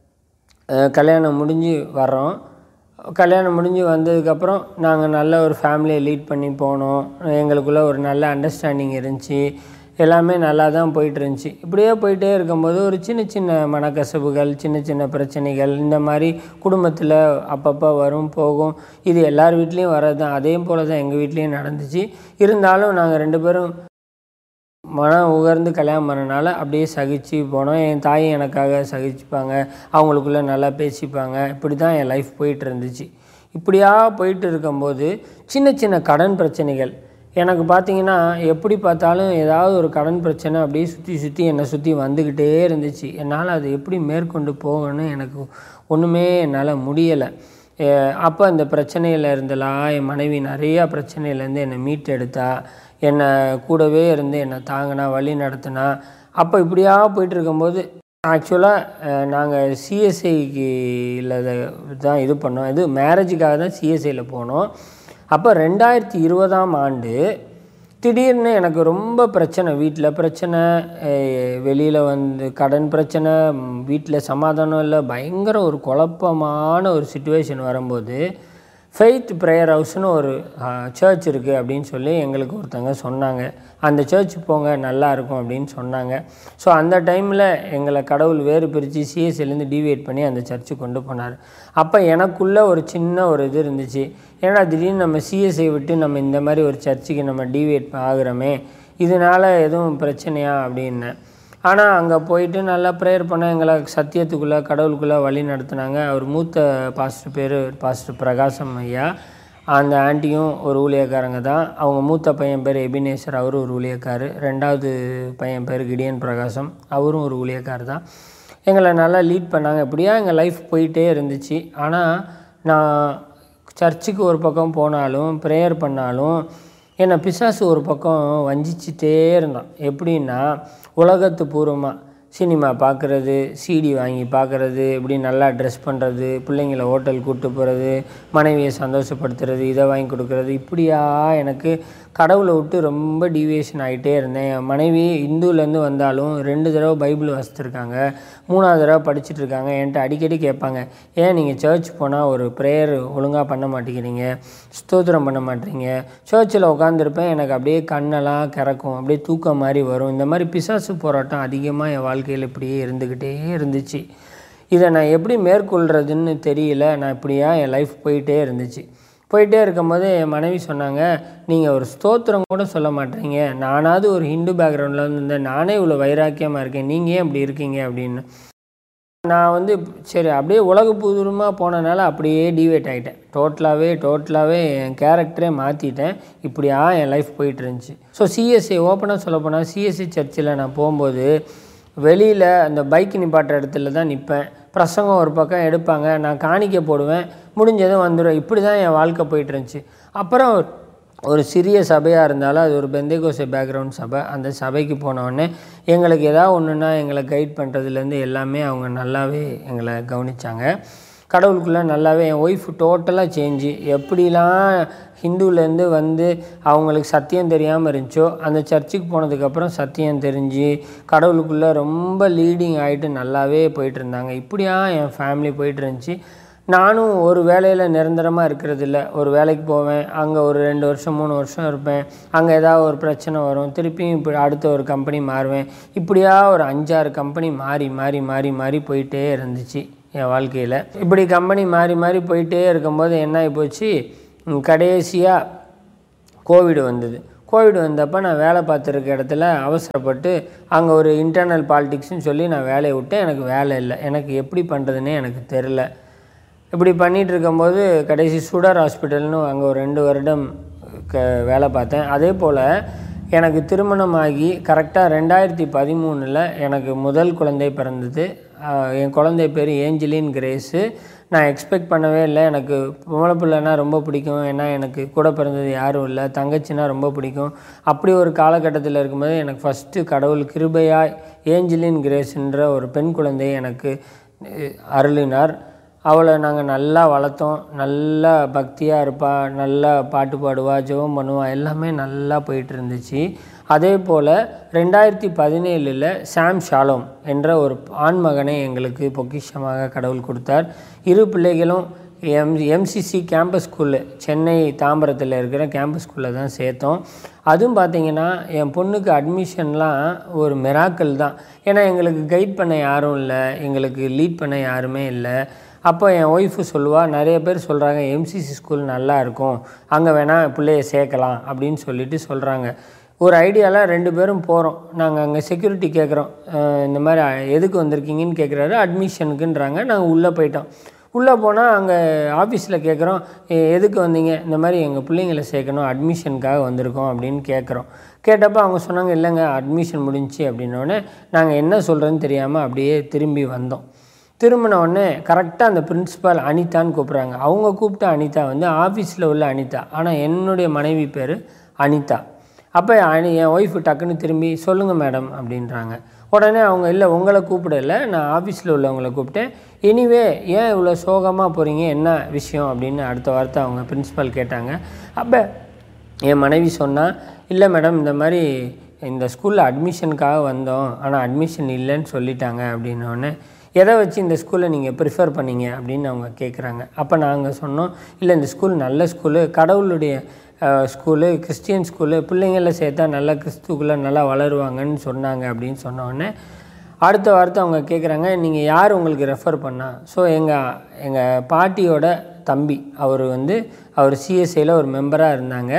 கல்யாணம் முடிஞ்சு வர்றோம். கல்யாணம் முடிஞ்சு வந்ததுக்கப்புறம் நாங்கள் நல்ல ஒரு ஃபேமிலியை லீட் பண்ணி போனோம். எங்களுக்குள்ளே ஒரு நல்ல அண்டர்ஸ்டாண்டிங் இருந்துச்சு. எல்லாமே நல்லா தான் போயிட்டு இருந்துச்சு. இப்படியே போயிட்டே இருக்கும்போது ஒரு சின்ன சின்ன மனக்கசப்புகள், சின்ன சின்ன பிரச்சனைகள் இந்த மாதிரி குடும்பத்தில் அப்பப்போ வரும் போகும். இது எல்லார் வீட்லேயும் வர்றது தான். அதே போல் தான் எங்கள் வீட்லேயும் நடந்துச்சு. இருந்தாலும் நாங்கள் ரெண்டு பேரும் மனம் உகர்ந்து கல்யாணம் பண்ணனால அப்படியே சகிச்சு போனோம். என் தாயும் எனக்காக சகிச்சுப்பாங்க, அவங்களுக்குள்ளே நல்லா பேசிப்பாங்க. இப்படி தான் என் லைஃப் போயிட்டு இருந்துச்சு. இப்படியா போயிட்டு இருக்கும்போது சின்ன சின்ன கடன் பிரச்சனைகள் எனக்கு பார்த்திங்கன்னா எப்படி பார்த்தாலும் ஏதாவது ஒரு கடன் பிரச்சனை அப்படியே சுற்றி சுற்றி என்னை சுற்றி வந்துக்கிட்டே இருந்துச்சு. என்னால் அது எப்படி மேற்கொண்டு போகணும்னு எனக்கு ஒன்றுமே என்னால் முடியலை. அப்போ அந்த பிரச்சனையில் இருந்தலாம் என் மனைவி நிறையா பிரச்சனையிலேருந்து என்னை மீட்டெடுத்தா, என்னை கூடவே இருந்து என்னை தாங்கினா, வழி நடத்தினா. அப்போ இப்படியா போயிட்டு இருக்கும்போது ஆக்சுவலாக நாங்கள் சிஎஸ்ஐக்கில் தான் இது பண்ணோம். இது மேரேஜுக்காக தான் சிஎஸ்ஐயில் போனோம். அப்போ ரெண்டாயிரத்தி இருபதாம் ஆண்டு திடீர்னு எனக்கு ரொம்ப பிரச்சனை, வீட்டில் பிரச்சனை, வெளியில் வந்து கடன் பிரச்சனை, வீட்டில் சமாதானம் இல்லை, பயங்கர ஒரு குழப்பமான ஒரு சுச்சுவேஷன் வரும்போது ஃபெய்த் ப்ரேயர் ஹவுஸ்னு ஒரு சர்ச் இருக்குது அப்படின்னு சொல்லி எங்களுக்கு ஒருத்தங்க சொன்னாங்க. அந்த சர்ச் போங்க நல்லாயிருக்கும் அப்படின்னு சொன்னாங்க. ஸோ அந்த டைமில் எங்களை கடவுள் வேறு பிரித்து சிஎஸ்சிலேருந்து டிவியேட் பண்ணி அந்த சர்ச்சுக்கு கொண்டு போனார். அப்போ எனக்குள்ளே ஒரு சின்ன ஒரு இது இருந்துச்சு, ஏன்னா திடீர்னு நம்ம சிஎஸ்ஐ விட்டு நம்ம இந்த மாதிரி ஒரு சர்ச்சுக்கு நம்ம டிவியேட் ஆகுறோமே, இதனால் எதுவும் பிரச்சனையா அப்படின்னு. ஆனால் அங்கே போயிட்டு நல்லா ப்ரேயர் பண்ண எங்களை சத்தியத்துக்குள்ளே கடவுளுக்குள்ளே வழி நடத்துனாங்க. அவர் மூத்த பாஸ்டர் பேர் பாஸ்டர் பிரகாசம் ஐயா. அந்த ஆண்டியும் ஒரு ஊழியக்காரங்க தான். அவங்க மூத்த பையன் பேர் எபினேசர், அவரும் ஒரு ஊழியக்கார். ரெண்டாவது பையன் பேர் கிடியன் பிரகாசம், அவரும் ஒரு ஊழியக்கார் தான். எங்களை நல்லா லீட் பண்ணாங்க. இப்படியா எங்கள் லைஃப் போயிட்டே இருந்துச்சு. ஆனால் நான் சர்ச்சுக்கு ஒரு பக்கம் போனாலும் ப்ரேயர் பண்ணாலும் என்னை பிசாசு ஒரு பக்கம் வஞ்சிச்சிட்டே இருந்தான். எப்படின்னா உலகத்து பூர்வமாக சினிமா பார்க்குறது, சிடி வாங்கி பார்க்குறது, இப்படி நல்லா ட்ரெஸ் பண்ணுறது, பிள்ளைங்களை ஹோட்டல் கூப்பிட்டு போகிறது, மனைவியை சந்தோஷப்படுத்துறது, இதை வாங்கி கொடுக்குறது, இப்படியா எனக்கு கடவுளை விட்டு ரொம்ப டீவியேஷன் ஆகிட்டே இருந்தேன். என் மனைவி இந்துலேருந்து வந்தாலும் ரெண்டு தடவை பைபிள் வாசித்துருக்காங்க, மூணாவது தடவை படிச்சுட்ருக்காங்க. என்கிட்ட அடிக்கடி கேட்பாங்க, ஏன் நீங்கள் சர்ச் போனால் ஒரு ப்ரேயர் ஒழுங்காக பண்ண மாட்டேங்கிறீங்க, ஸ்தோத்திரம் பண்ண மாட்டேறீங்க. சர்ச்சில் உட்காந்துருப்பேன், எனக்கு அப்படியே கண்ணெல்லாம் கிறக்கும், அப்படியே தூக்கம் மாதிரி வரும். இந்த மாதிரி பிசாசு போராட்டம் அதிகமாக என் வாழ்க்கையில் இப்படியே இருந்துக்கிட்டே இருந்துச்சு. இதை நான் எப்படி மேற்கொள்கிறதுன்னு தெரியல. நான் இப்படியா என் லைஃப் போயிட்டே இருந்துச்சு. போயிட்டே இருக்கும்போது என் மனைவி சொன்னாங்க, நீங்கள் ஒரு ஸ்தோத்திரம் கூட சொல்ல மாட்டேறீங்க, நானாவது ஒரு ஹிந்து பேக்ரவுண்டில் வந்துருந்தேன், நானே இவ்வளோ வைராக்கியமாக இருக்கேன், நீங்கள் ஏன் அப்படி இருக்கீங்க அப்படின்னு. நான் வந்து சரி அப்படியே உலக பூர்வமாக போனனால அப்படியே டிவேட் ஆகிட்டேன். டோட்டலாகவே டோட்டலாகவே என் கேரக்டரே மாற்றிட்டேன். இப்படியா என் லைஃப் போயிட்டு இருந்துச்சு. ஸோ சிஎஸ்சி ஓப்பனாக சொல்ல போனால் சிஎஸ்சி சர்ச்சில் நான் போகும்போது வெளியில் அந்த பைக் நிப்பாட்டுற இடத்துல தான் நிற்பேன். பிரசங்கம் ஒரு பக்கம் எடுப்பாங்க, நான் காணிக்க போடுவேன், முடிஞ்சதும் வந்துடும். இப்படி தான் என் வாழ்க்கை போயிட்டு இருந்துச்சு. அப்புறம் ஒரு சிறிய சபையாக இருந்தாலும் அது ஒரு பெந்தேகோஸ்தே பேக்ரவுண்ட் சபை. அந்த சபைக்கு போனவுடனே எங்களுக்கு ஏதாவது ஒன்றுனா எங்களை கைட் பண்ணுறதுலேருந்து எல்லாமே அவங்க நல்லாவே எங்களை கவனித்தாங்க. கடவுளுக்குள்ளே நல்லாவே என் ஒய்ஃப் டோட்டலாக சேஞ்சு. எப்படிலாம் ஹிந்துலேருந்து வந்து அவங்களுக்கு சத்தியம் தெரியாமல் இருந்துச்சோ, அந்த சர்ச்சுக்கு போனதுக்கப்புறம் சத்தியம் தெரிஞ்சு கடவுளுக்குள்ளே ரொம்ப லீடிங் ஆகிட்டு நல்லாவே போயிட்டு இருந்தாங்க. இப்படியா என் ஃபேமிலி போயிட்டு இருந்துச்சு. நானும் ஒரு வேலையில் நிரந்தரமாக இருக்கிறது இல்லை. ஒரு வேலைக்கு போவேன், அங்கே ஒரு ரெண்டு வருஷம் மூணு வருஷம் இருப்பேன், அங்கே ஏதாவது ஒரு பிரச்சனை வரும், திருப்பியும் இப்படி அடுத்த ஒரு கம்பெனி மாறுவேன். இப்படியா ஒரு அஞ்சாறு கம்பெனி மாறி மாறி மாறி மாறி போயிட்டே இருந்துச்சு என் வாழ்க்கையில். இப்படி கம்பெனி மாறி மாறி போயிட்டே இருக்கும்போது என்ன ஆகி போச்சு, கடைசியாக கோவிடு வந்தது. கோவிட் வந்தப்போ நான் வேலை பார்த்துருக்க இடத்துல அவசரப்பட்டு அங்கே ஒரு இன்டர்னல் பாலிட்டிக்ஸ்னு சொல்லி நான் வேலையை விட்டேன். எனக்கு வேலை இல்லை, எனக்கு எப்படி பண்ணுறதுன்னே எனக்கு தெரில. இப்படி பண்ணிகிட்டு இருக்கும்போது கடைசி சுடர் ஹாஸ்பிட்டல்னு அங்கே ஒரு ரெண்டு வருடம் க வேலை பார்த்தேன். அதே போல் எனக்கு திருமணமாகி கரெக்டாக ரெண்டாயிரத்தி பதிமூணில் எனக்கு முதல் குழந்தை பிறந்தது. என் குழந்தை பேர் ஏஞ்சலின் கிரேஸு. நான் எக்ஸ்பெக்ட் பண்ணவே இல்லை. எனக்கு பொம்பளை பிள்ளைன்னா ரொம்ப பிடிக்கும், ஏன்னா எனக்கு கூட பிறந்தது யாரும் இல்லை, தங்கச்சின்னா ரொம்ப பிடிக்கும். அப்படி ஒரு காலகட்டத்தில் இருக்கும்போது எனக்கு ஃபஸ்ட்டு கடவுள் கிருபையாக ஏஞ்சலின் கிரேஸ்ன்ற ஒரு பெண் குழந்தையை எனக்கு அருளினார். அவளை நாங்கள் நல்லா வளர்த்தோம். நல்லா பக்தியாக இருப்பாள், நல்லா பாட்டு பாடுவா, ஜெபம் பண்ணுவா, எல்லாமே நல்லா போயிட்டு இருந்துச்சு. அதே போல் ரெண்டாயிரத்தி பதினேழில் சாம் ஷாலோம் என்ற ஒரு ஆண்மகனை எங்களுக்கு பொக்கிஷமாக கடவுள் கொடுத்தார். இரு பிள்ளைகளும் M MCC campus school, Chennai தாம்பரத்தில் இருக்கிற கேம்பஸ் ஸ்கூலில் தான் சேர்த்தோம். அதுவும் பார்த்திங்கன்னா என் பொண்ணுக்கு அட்மிஷன்லாம் ஒரு மிராக்கிள் தான். ஏன்னா எங்களுக்கு கைட் பண்ண யாரும் இல்லை, எங்களுக்கு லீட் பண்ண யாருமே இல்லை. அப்போ என் ஒய்ஃபு சொல்லுவாள், நிறைய பேர் சொல்கிறாங்க எம்சிசி ஸ்கூல் நல்லா இருக்கும், அங்கே வேணால் பிள்ளைய சேர்க்கலாம் அப்படின்னு சொல்லிட்டு சொல்கிறாங்க. ஒரு ஐடியாவில் ரெண்டு பேரும் போகிறோம். நாங்கள் அங்கே செக்யூரிட்டி கேட்குறோம், இந்த மாதிரி எதுக்கு வந்திருக்கீங்கன்னு கேட்குறாரு. அட்மிஷனுக்குன்றாங்க. நாங்கள் உள்ளே போயிட்டோம். உள்ளே போனால் அங்கே ஆஃபீஸில் கேட்குறோம், எதுக்கு வந்தீங்க? இந்த மாதிரி எங்கள் பிள்ளைங்களை சேர்க்கணும், அட்மிஷனுக்காக வந்திருக்கோம் அப்படின்னு கேட்குறோம். கேட்டப்போ அவங்க சொன்னாங்க, இல்லைங்க அட்மிஷன் முடிஞ்சிச்சு அப்படின்னோடனே நாங்கள் என்ன சொல்கிறதுன்னு தெரியாமல் அப்படியே திரும்பி வந்தோம். திரும்பின உடனே கரெக்டாக அந்த பிரின்ஸிபால் அனிதான்னு கூப்பிட்றாங்க. அவங்க கூப்பிட்ட அனிதா வந்து ஆஃபீஸில் உள்ள அனிதா, ஆனால் என்னுடைய மனைவி பேர் அனிதா. அப்போ அனி என் ஒய்ஃபு டக்குன்னு திரும்பி சொல்லுங்கள் மேடம் அப்படின்றாங்க. உடனே அவங்க, இல்லை உங்களை கூப்பிடலை, நான் ஆஃபீஸில் உள்ளவங்களை கூப்பிட்டேன். எனிவே ஏன் இவ்வளோ சோகமாக போகிறீங்க, என்ன விஷயம் அப்படின்னு அடுத்த வார்த்தை அவங்க பிரின்ஸிபால் கேட்டாங்க. அப்போ என் மனைவி சொன்னால், இல்லை மேடம் இந்த மாதிரி இந்த ஸ்கூலில் அட்மிஷனுக்காக வந்தோம், ஆனால் அட்மிஷன் இல்லைன்னு சொல்லிட்டாங்க அப்படின்னோடனே எதை வச்சு இந்த ஸ்கூலை நீங்கள் ப்ரிஃபர் பண்ணீங்க அப்படின்னு அவங்க கேட்குறாங்க. அப்போ நாங்கள் சொன்னோம், இல்லை இந்த ஸ்கூல் நல்ல ஸ்கூலு, கடவுளுடைய ஸ்கூலு, கிறிஸ்டியன் ஸ்கூலு, பிள்ளைங்களில் சேர்த்தா நல்லா கிறிஸ்துக்குள்ளே நல்லா வளருவாங்கன்னு சொன்னாங்க அப்படின்னு சொன்னோடனே அடுத்த வார்த்தை அவங்க கேட்குறாங்க, நீங்கள் யார் உங்களுக்கு ரெஃபர் பண்ணா? ஸோ எங்கள் எங்கள் பாட்டியோட தம்பி அவர் வந்து அவர் சிஎஸ்ஐயில் ஒரு மெம்பராக இருந்தாங்க.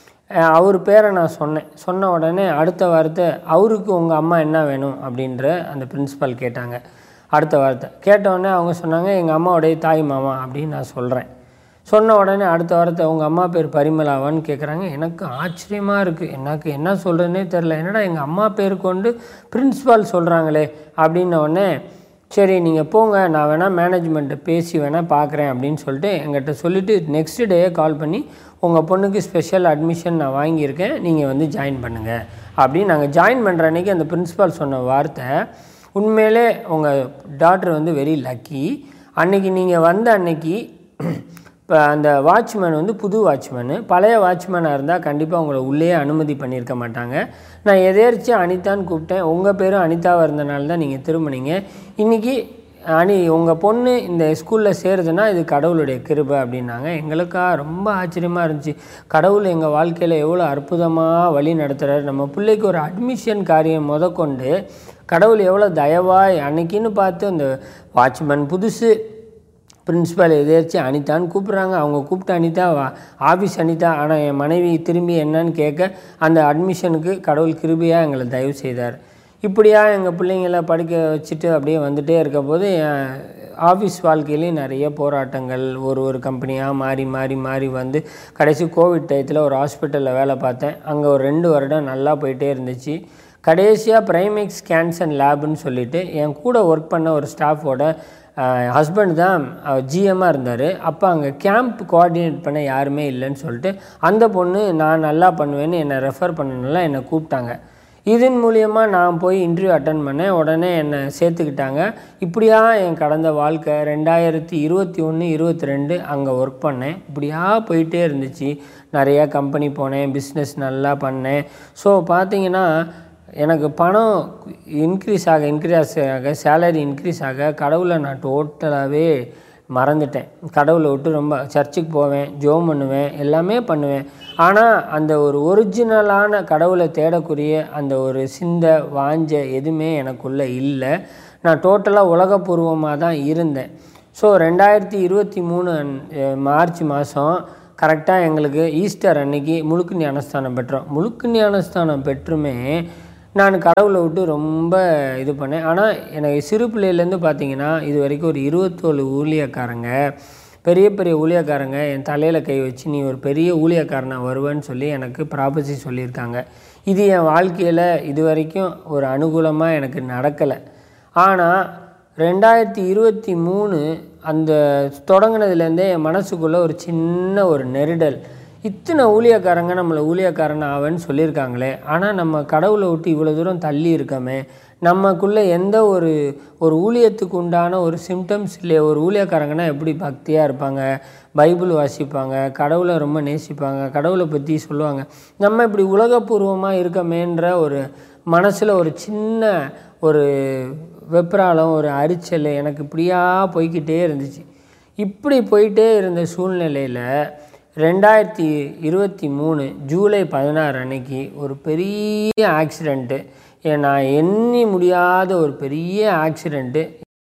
அவர் பேரை நான் சொன்னேன். சொன்ன உடனே அடுத்த வார்த்தை, அவருக்கு உங்கள் அம்மா என்ன வேணும் அப்படின்ற அந்த பிரின்ஸிபால் கேட்டாங்க. அடுத்த வார்த்தை கேட்டவுடனே அவங்க சொன்னாங்க, எங்கள் அம்மாவுடைய தாய் மாமா அப்படின்னு நான் சொல்கிறேன். சொன்ன உடனே அடுத்த வாரத்தை உங்கள் அம்மா பேர் பரிமளாவான்னு கேட்குறாங்க. எனக்கு ஆச்சரியமாக இருக்குது, எனக்கு என்ன சொல்கிறதுனே தெரில. என்னடா எங்கள் அம்மா பேர் கொண்டு பிரின்ஸிபால் சொல்கிறாங்களே அப்படின்ன உடனே, சரி நீங்கள் போங்க, நான் வேணால் மேனேஜ்மெண்ட்டை பேசி வேணால் பார்க்குறேன் அப்படின்னு சொல்லிட்டு எங்கிட்ட சொல்லிவிட்டு நெக்ஸ்ட் டேயே கால் பண்ணி, உங்கள் பொண்ணுக்கு ஸ்பெஷல் அட்மிஷன் நான் வாங்கியிருக்கேன், நீங்கள் வந்து ஜாயின் பண்ணுங்கள் அப்படின்னு. நாங்கள் ஜாயின் பண்ணுற அன்றைக்கி அந்த பிரின்ஸிபால் சொன்ன வார்த்தை, உண்மையிலே உங்கள் டாட்டர் வந்து வெரி லக்கி. அன்றைக்கி நீங்கள் வந்த அன்னைக்கு இப்போ அந்த வாட்ச்மேன் வந்து புது வாட்ச்மேனு, பழைய வாட்ச்மேனாக இருந்தால் கண்டிப்பாக உங்களை உள்ளே அனுமதி பண்ணியிருக்க மாட்டாங்க. நான் எதேர்ச்சியாக அனிதான்னு கூப்பிட்டேன். உங்கள் பேரும் அனிதாவாக இருந்தனால தான் நீங்கள் திரும்பினீங்க. இன்றைக்கி அனி உங்கள் பொண்ணு இந்த ஸ்கூலில் சேருதுன்னா இது கடவுளுடைய கிருபை அப்படின்னாங்க. எங்களுக்கா ரொம்ப ஆச்சரியமாக இருந்துச்சு. கடவுள் எங்கள் வாழ்க்கையில் எவ்வளோ அற்புதமாக வழி நடத்துகிறார். நம்ம பிள்ளைக்கு ஒரு அட்மிஷன் காரியம் முத கொண்டு கடவுள் எவ்வளோ தயவாய் அன்னைக்குன்னு பார்த்து அந்த வாட்ச்மேன் புதுசு, பிரின்ஸிபால் எதேர்ச்சி அனிதான்னு கூப்பிட்றாங்க. அவங்க கூப்பிட்டு அனிதா ஆஃபீஸ் அனிதா, ஆனால் என் மனைவி திரும்பி என்னன்னு கேட்க அந்த அட்மிஷனுக்கு கடவுள் கிருபையாக எங்களை தயவு செய்தார். இப்படியா எங்கள் பிள்ளைங்களை படிக்க வச்சுட்டு அப்படியே வந்துகிட்டே இருக்க போது என் ஆஃபீஸ் வாழ்க்கையிலையும் நிறைய போராட்டங்கள், ஒரு ஒரு கம்பெனியாக மாறி மாறி மாறி வந்து கடைசி கோவிட் டயத்தில் ஒரு ஹாஸ்பிட்டலில் வேலை பார்த்தேன். அங்கே ஒரு ரெண்டு வருடம் நல்லா போயிட்டே இருந்துச்சு. கடைசியாக பிரைமேக்ஸ் ஸ்கேன்ஸ் அண்ட் லேபுன்னு சொல்லிவிட்டு என் கூட ஒர்க் பண்ண ஒரு ஸ்டாஃபோட ஹஸ்பண்ட் தான் ஜிஎம்மாக இருந்தார். அப்போ அங்கே கேம்ப் கோஆர்டினேட் பண்ண யாருமே இல்லைன்னு சொல்லிட்டு அந்த பொண்ணு நான் நல்லா பண்ணுவேன்னு என்னை ரெஃபர் பண்ணனால என்னை கூப்பிட்டாங்க. இதன் மூலியமாக நான் போய் இன்டர்வியூ அட்டன் பண்ணேன். உடனே என்னை சேர்த்துக்கிட்டாங்க. இப்படியா என் கடந்த வாழ்க்கை ரெண்டாயிரத்தி இருபத்தி ஒன்று இருபத்தி ரெண்டு அங்கே ஒர்க் பண்ணேன். இப்படியா போயிட்டே இருந்துச்சு. நிறையா கம்பெனி போனேன், பிஸ்னஸ் நல்லா பண்ணேன். ஸோ பார்த்திங்கன்னா எனக்கு பணம் இன்க்ரீஸ் ஆக இன்க்ரீஸ் ஆக சேலரி இன்க்ரீஸ் ஆக கடவுளை நான் டோட்டலாகவே மறந்துட்டேன். கடவுளை விட்டு ரொம்ப சர்ச்சுக்கு போவேன், ஜோம் பண்ணுவேன், எல்லாமே பண்ணுவேன். ஆனால் அந்த ஒரு ஒரிஜினலான கடவுளை தேடக்கூடிய அந்த ஒரு சிந்தை வாஞ்ச எதுவுமே எனக்குள்ளே இல்லை. நான் டோட்டலாக உலகப்பூர்வமாக தான் இருந்தேன். ஸோ ரெண்டாயிரத்தி இருபத்தி மூணு மார்ச் மாதம் கரெக்டாக எங்களுக்கு ஈஸ்டர் அன்னைக்கு முழுக்கு ஞானஸ்தானம் பெற்றோம். முழுக்கு ஞானஸ்தானம் பெற்றுமே நான் கடவுளை விட்டு ரொம்ப இது பண்ணேன். ஆனால் எனக்கு சிறு பிள்ளையிலேருந்து பார்த்திங்கன்னா இது வரைக்கும் ஒரு இருபத்தோழு ஊழியக்காரங்க, பெரிய பெரிய ஊழியக்காரங்க என் தலையில் கை வச்சு நீ ஒரு பெரிய ஊழியக்காரனாக வருவேன்னு சொல்லி எனக்கு ப்ராபசி சொல்லியிருக்காங்க. இது என் வாழ்க்கையில் இது வரைக்கும் ஒரு அனுகூலமாக எனக்கு நடக்கலை. ஆனால் ரெண்டாயிரத்தி இருபத்தி மூணு அந்த தொடங்கினதுலேருந்தே என் மனசுக்குள்ளே ஒரு சின்ன ஒரு நெருடல். இத்தனை ஊழியக்காரங்க நம்மளை ஊழியக்காரன் ஆவன்னு சொல்லியிருக்காங்களே, ஆனால் நம்ம கடவுளை விட்டு இவ்வளோ தூரம் தள்ளி இருக்கமே, நமக்குள்ளே எந்த ஒரு ஒரு ஊழியத்துக்கு உண்டான ஒரு சிம்டம்ஸ் இல்லையே. ஒரு ஊழியக்காரங்கன்னா எப்படி பக்தியாக இருப்பாங்க, பைபிள் வாசிப்பாங்க, கடவுளை ரொம்ப நேசிப்பாங்க, கடவுளை பற்றி சொல்லுவாங்க. நம்ம இப்படி உலகப்பூர்வமாக இருக்கமேன்ற ஒரு மனசில் ஒரு சின்ன ஒரு வெப்ராலம், ஒரு அரிச்சல் எனக்கு இப்படியா போய்கிட்டே இருந்துச்சு. இப்படி போயிட்டே இருந்த சூழ்நிலையில் ரெண்டாயிரத்தி இருபத்தி மூணு ஜூலை பதினாறு அன்னைக்கு ஒரு பெரிய ஆக்சிடெண்ட்டு, நான் எண்ணி முடியாத ஒரு பெரிய ஆக்சிடெண்ட்டு.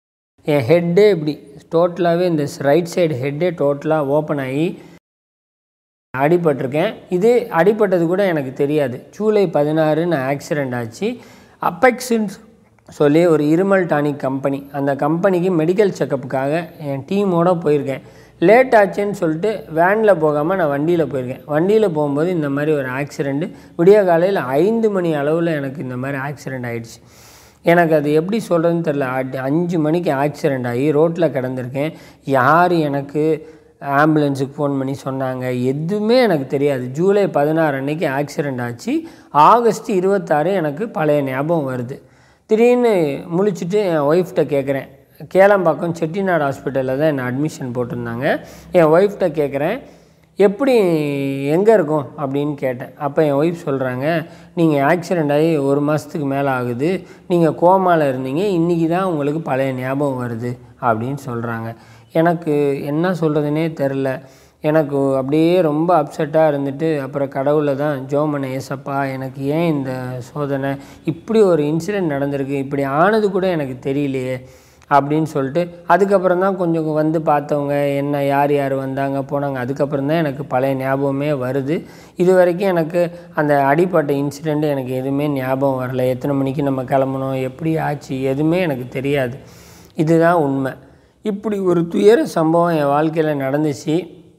என் ஹெட்டே இப்படி டோட்டலாகவே இந்த ரைட் சைடு ஹெட்டே டோட்டலாக ஓப்பன் ஆகி அடிபட்டிருக்கேன். இது அடிபட்டது கூட எனக்கு தெரியாது. ஜூலை பதினாறு நான் ஆக்சிடெண்ட் ஆச்சு. அப்பெக்ஸுன்னு சொல்லி ஒரு இருமல் டானிக் கம்பெனி, அந்த கம்பெனிக்கு மெடிக்கல் செக்கப்புக்காக என் டீமோடு போயிருக்கேன். லேட் ஆச்சுன்னு சொல்லிட்டு வேனில் போகாமல் நான் வண்டியில் போயிருக்கேன். வண்டியில் போகும்போது இந்த மாதிரி ஒரு ஆக்சிடெண்ட்டு விடிய காலையில் ஐந்து மணி அளவில் எனக்கு இந்த மாதிரி ஆக்சிடெண்ட் ஆகிடுச்சு. எனக்கு அது எப்படி சொல்கிறதுன்னு தெரில. அஞ்சு மணிக்கு ஆக்சிடெண்ட் ஆகி ரோட்டில் கிடந்திருக்கேன். யார் எனக்கு ஆம்புலன்ஸுக்கு ஃபோன் பண்ணி சொன்னாங்க எதுவுமே எனக்கு தெரியாது. ஜூலை பதினாறு அன்னைக்கு ஆக்சிடெண்ட் ஆச்சு. ஆகஸ்ட் இருபத்தாறு எனக்கு பழைய ஞாபகம் வருது. திடீர்னு முழிச்சுட்டு என் ஒய்ஃப்கிட்ட கேட்குறேன். கேளம்பாக்கம் செட்டிநாடு ஹாஸ்பிட்டலில் தான் என்னை அட்மிஷன் போட்டிருந்தாங்க. என் ஒய்ஃப்கிட்ட கேட்குறேன், எப்படி எங்கே இருக்கும் அப்படின்னு கேட்டேன். அப்போ என் ஒய்ஃப் சொல்கிறாங்க, நீங்கள் ஆக்சிடெண்ட் ஆகி ஒரு மாதத்துக்கு மேலே ஆகுது, நீங்கள் கோமாவில் இருந்தீங்க, இன்றைக்கி தான் உங்களுக்கு பழைய ஞாபகம் வருது அப்படின்னு சொல்கிறாங்க. எனக்கு என்ன சொல்கிறதுனே தெரில. எனக்கு அப்படியே ரொம்ப அப்செட்டாக இருந்துட்டு அப்புறம் கடவுளை தான் ஜெபம் பண்ணேன். ஏசப்பா, எனக்கு ஏன் இந்த சோதனை, இப்படி ஒரு இன்சிடெண்ட் நடந்திருக்கு, இப்படி ஆனது கூட எனக்கு தெரியலையே அப்படின்னு சொல்லிட்டு அதுக்கப்புறம் தான் கொஞ்சம் வந்து பார்த்தவங்க என்ன யார் யார் வந்தாங்க போனாங்க. அதுக்கப்புறம் தான் எனக்கு பழைய ஞாபகமே வருது. இது வரைக்கும் எனக்கு அந்த அடிப்பட்ட இன்சிடெண்ட்டு எனக்கு எதுவுமே ஞாபகம் வரல. எத்தனை மணிக்கு நம்ம கிளம்பணும், எப்படி ஆச்சு, எதுவுமே எனக்கு தெரியாது. இதுதான் உண்மை. இப்படி ஒரு துயர சம்பவம் என் வாழ்க்கையில் நடந்துச்சு.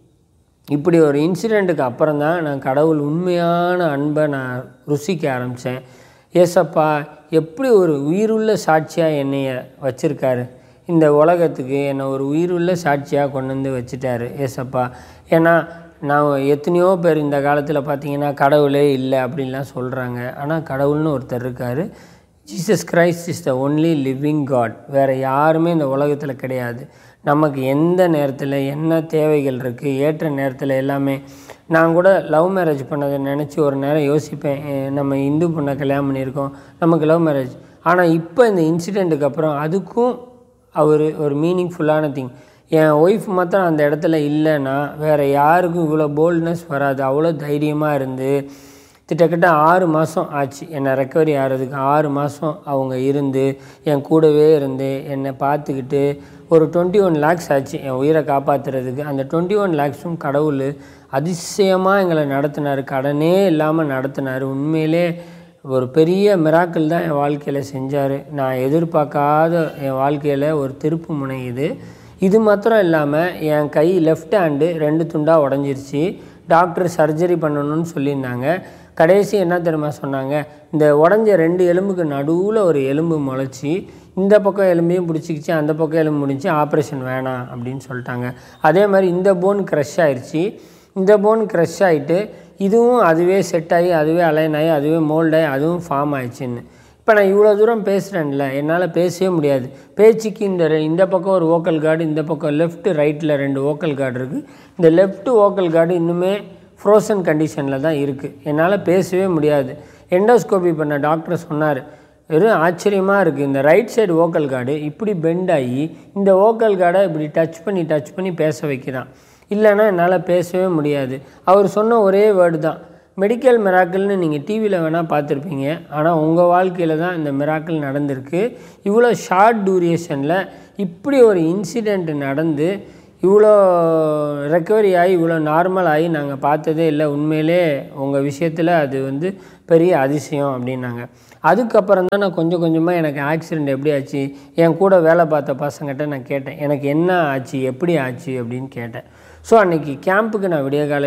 இப்படி ஒரு இன்சிடெண்ட்டுக்கு அப்புறம் தான் நான் கடவுள் உண்மையான அன்பை நான் ருசிக்க ஆரம்பித்தேன். ஏசப்பா எப்படி ஒரு உயிருள்ள சாட்சியாக என்னைய வச்சுருக்காரு, இந்த உலகத்துக்கு என்னை ஒரு உயிருள்ள சாட்சியாக கொண்டு வந்து வச்சுட்டாரு ஏசப்பா. ஏன்னா நான் எத்தனையோ பேர் இந்த காலத்தில் பார்த்திங்கன்னா கடவுளே இல்லை அப்படின்லாம் சொல்கிறாங்க. ஆனால் கடவுள்னு ஒருத்தர் இருக்கார். Jesus Christ is the only living God. வேறு யாருமே இந்த உலகத்தில் கிடையாது. நமக்கு எந்த நேரத்தில் என்ன தேவைகள் இருக்குது, ஏற்ற நேரத்தில் எல்லாமே. நான் கூட லவ் மேரேஜ் பண்ணதை நினச்சி ஒரு நேரம் யோசிப்பேன். நம்ம இந்து பொண்ணை கல்யாணம் பண்ணியிருக்கோம், நமக்கு லவ் மேரேஜ். ஆனால் இப்போ இந்த இன்சிடெண்ட்டுக்கு அப்புறம் அதுக்கும் அவர் ஒரு மீனிங்ஃபுல்லான திங். என் ஒய்ஃப் மாத்திரம் அந்த இடத்துல இல்லைன்னா வேறு யாருக்கும் இவ்வளோ போல்ட்னஸ் வராது. அவ்வளோ தைரியமாக இருந்து கிட்டத்தட்ட ஆறு மாதம் ஆச்சு என்னை ரெக்கவரி ஆகிறதுக்கு. ஆறு மாதம் அவங்க இருந்து என் கூடவே இருந்து என்னை பார்த்துக்கிட்டு ஒரு டுவெண்ட்டி ஒன் லேக்ஸ் ஆச்சு என் உயிரை காப்பாற்றுறதுக்கு. அந்த டுவெண்ட்டி ஒன் லேக்ஸும் கடவுள் அதிசயமாக எங்களை நடத்தினார், கடனே இல்லாமல் நடத்தினார். உண்மையிலே ஒரு பெரிய மிராக்கிள் தான் என் வாழ்க்கையில் செஞ்சார். நான் எதிர்பார்க்காத என் வாழ்க்கையில் ஒரு திருப்பு முனை இது. இது மாத்திரம் இல்லாமல் என் கை லெஃப்ட் ஹேண்டு ரெண்டு துண்டாக உடஞ்சிருச்சு. டாக்டர் சர்ஜரி பண்ணணும்னு சொல்லியிருந்தாங்க. கடைசி என்ன தெரியுமா சொன்னாங்க, இந்த உடஞ்ச ரெண்டு எலும்புக்கு நடுவில் ஒரு எலும்பு முளைச்சி இந்த பக்கம் எலும்பையும் பிடிச்சிக்கிச்சு, அந்த பக்கம் எலும்பு முடிஞ்சு, ஆப்ரேஷன் வேணாம் அப்படின்னு சொல்லிட்டாங்க. அதே மாதிரி இந்த போன் க்ரஷ் ஆயிடுச்சு. இந்த போன் க்ரஷ் ஆகிட்டு இதுவும் அதுவே செட் ஆகி அதுவே அலைன் ஆகி அதுவே மோல்டாகி அதுவும் ஃபார்ம் ஆயிடுச்சுன்னு. இப்போ நான் இவ்வளோ தூரம் பேசுகிறேன்ல, என்னால் பேசவே முடியாது. பேச்சுக்கு இந்த இந்த பக்கம் ஒரு வோக்கல் கார்டு, இந்த பக்கம் லெஃப்ட்டு ரைட்டில் ரெண்டு வோக்கல் கார்டு இருக்குது. இந்த லெஃப்ட்டு வோக்கல் கார்டு இன்னுமே ஃப்ரோசன் கண்டிஷனில் தான் இருக்குது. என்னால் பேசவே முடியாது. எண்டோஸ்கோபி பண்ண டாக்டர் சொன்னார், வெறும் ஆச்சரியமாக இருக்குது, இந்த ரைட் சைடு வோக்கல் கார்டு இப்படி பெண்ட் ஆகி இந்த வோக்கல் கார்டை இப்படி டச் பண்ணி டச் பண்ணி பேச வைக்கிறான், இல்லைன்னா என்னால் பேசவே முடியாது. அவர் சொன்ன ஒரே வேர்டு தான், மெடிக்கல் மிராக்கிள்னு நீங்கள் டிவியில் வேணால் பார்த்துருப்பீங்க, ஆனால் உங்கள் வாழ்க்கையில் தான் இந்த மிராக்கிள் நடந்திருக்கு. இவ்வளோ ஷார்ட் டூரேஷனில் இப்படி ஒரு இன்சிடெண்ட் நடந்து இவ்வளோ ரெக்கவரி ஆகி இவ்வளோ நார்மல் ஆகி நாங்கள் பார்த்ததே இல்லை. உண்மையிலே உங்கள் விஷயத்தில் அது வந்து பெரிய அதிசயம் அப்படின்னாங்க. அதுக்கப்புறம் தான் நான் கொஞ்சம் கொஞ்சமாக எனக்கு ஆக்சிடெண்ட் எப்படி ஆச்சு, என் கூட வேலை பார்த்த பசங்கிட்ட நான் கேட்டேன், எனக்கு என்ன ஆச்சு எப்படி ஆச்சு அப்படின்னு கேட்டேன். ஸோ அன்றைக்கி கேம்புக்கு நான் விடிய காலை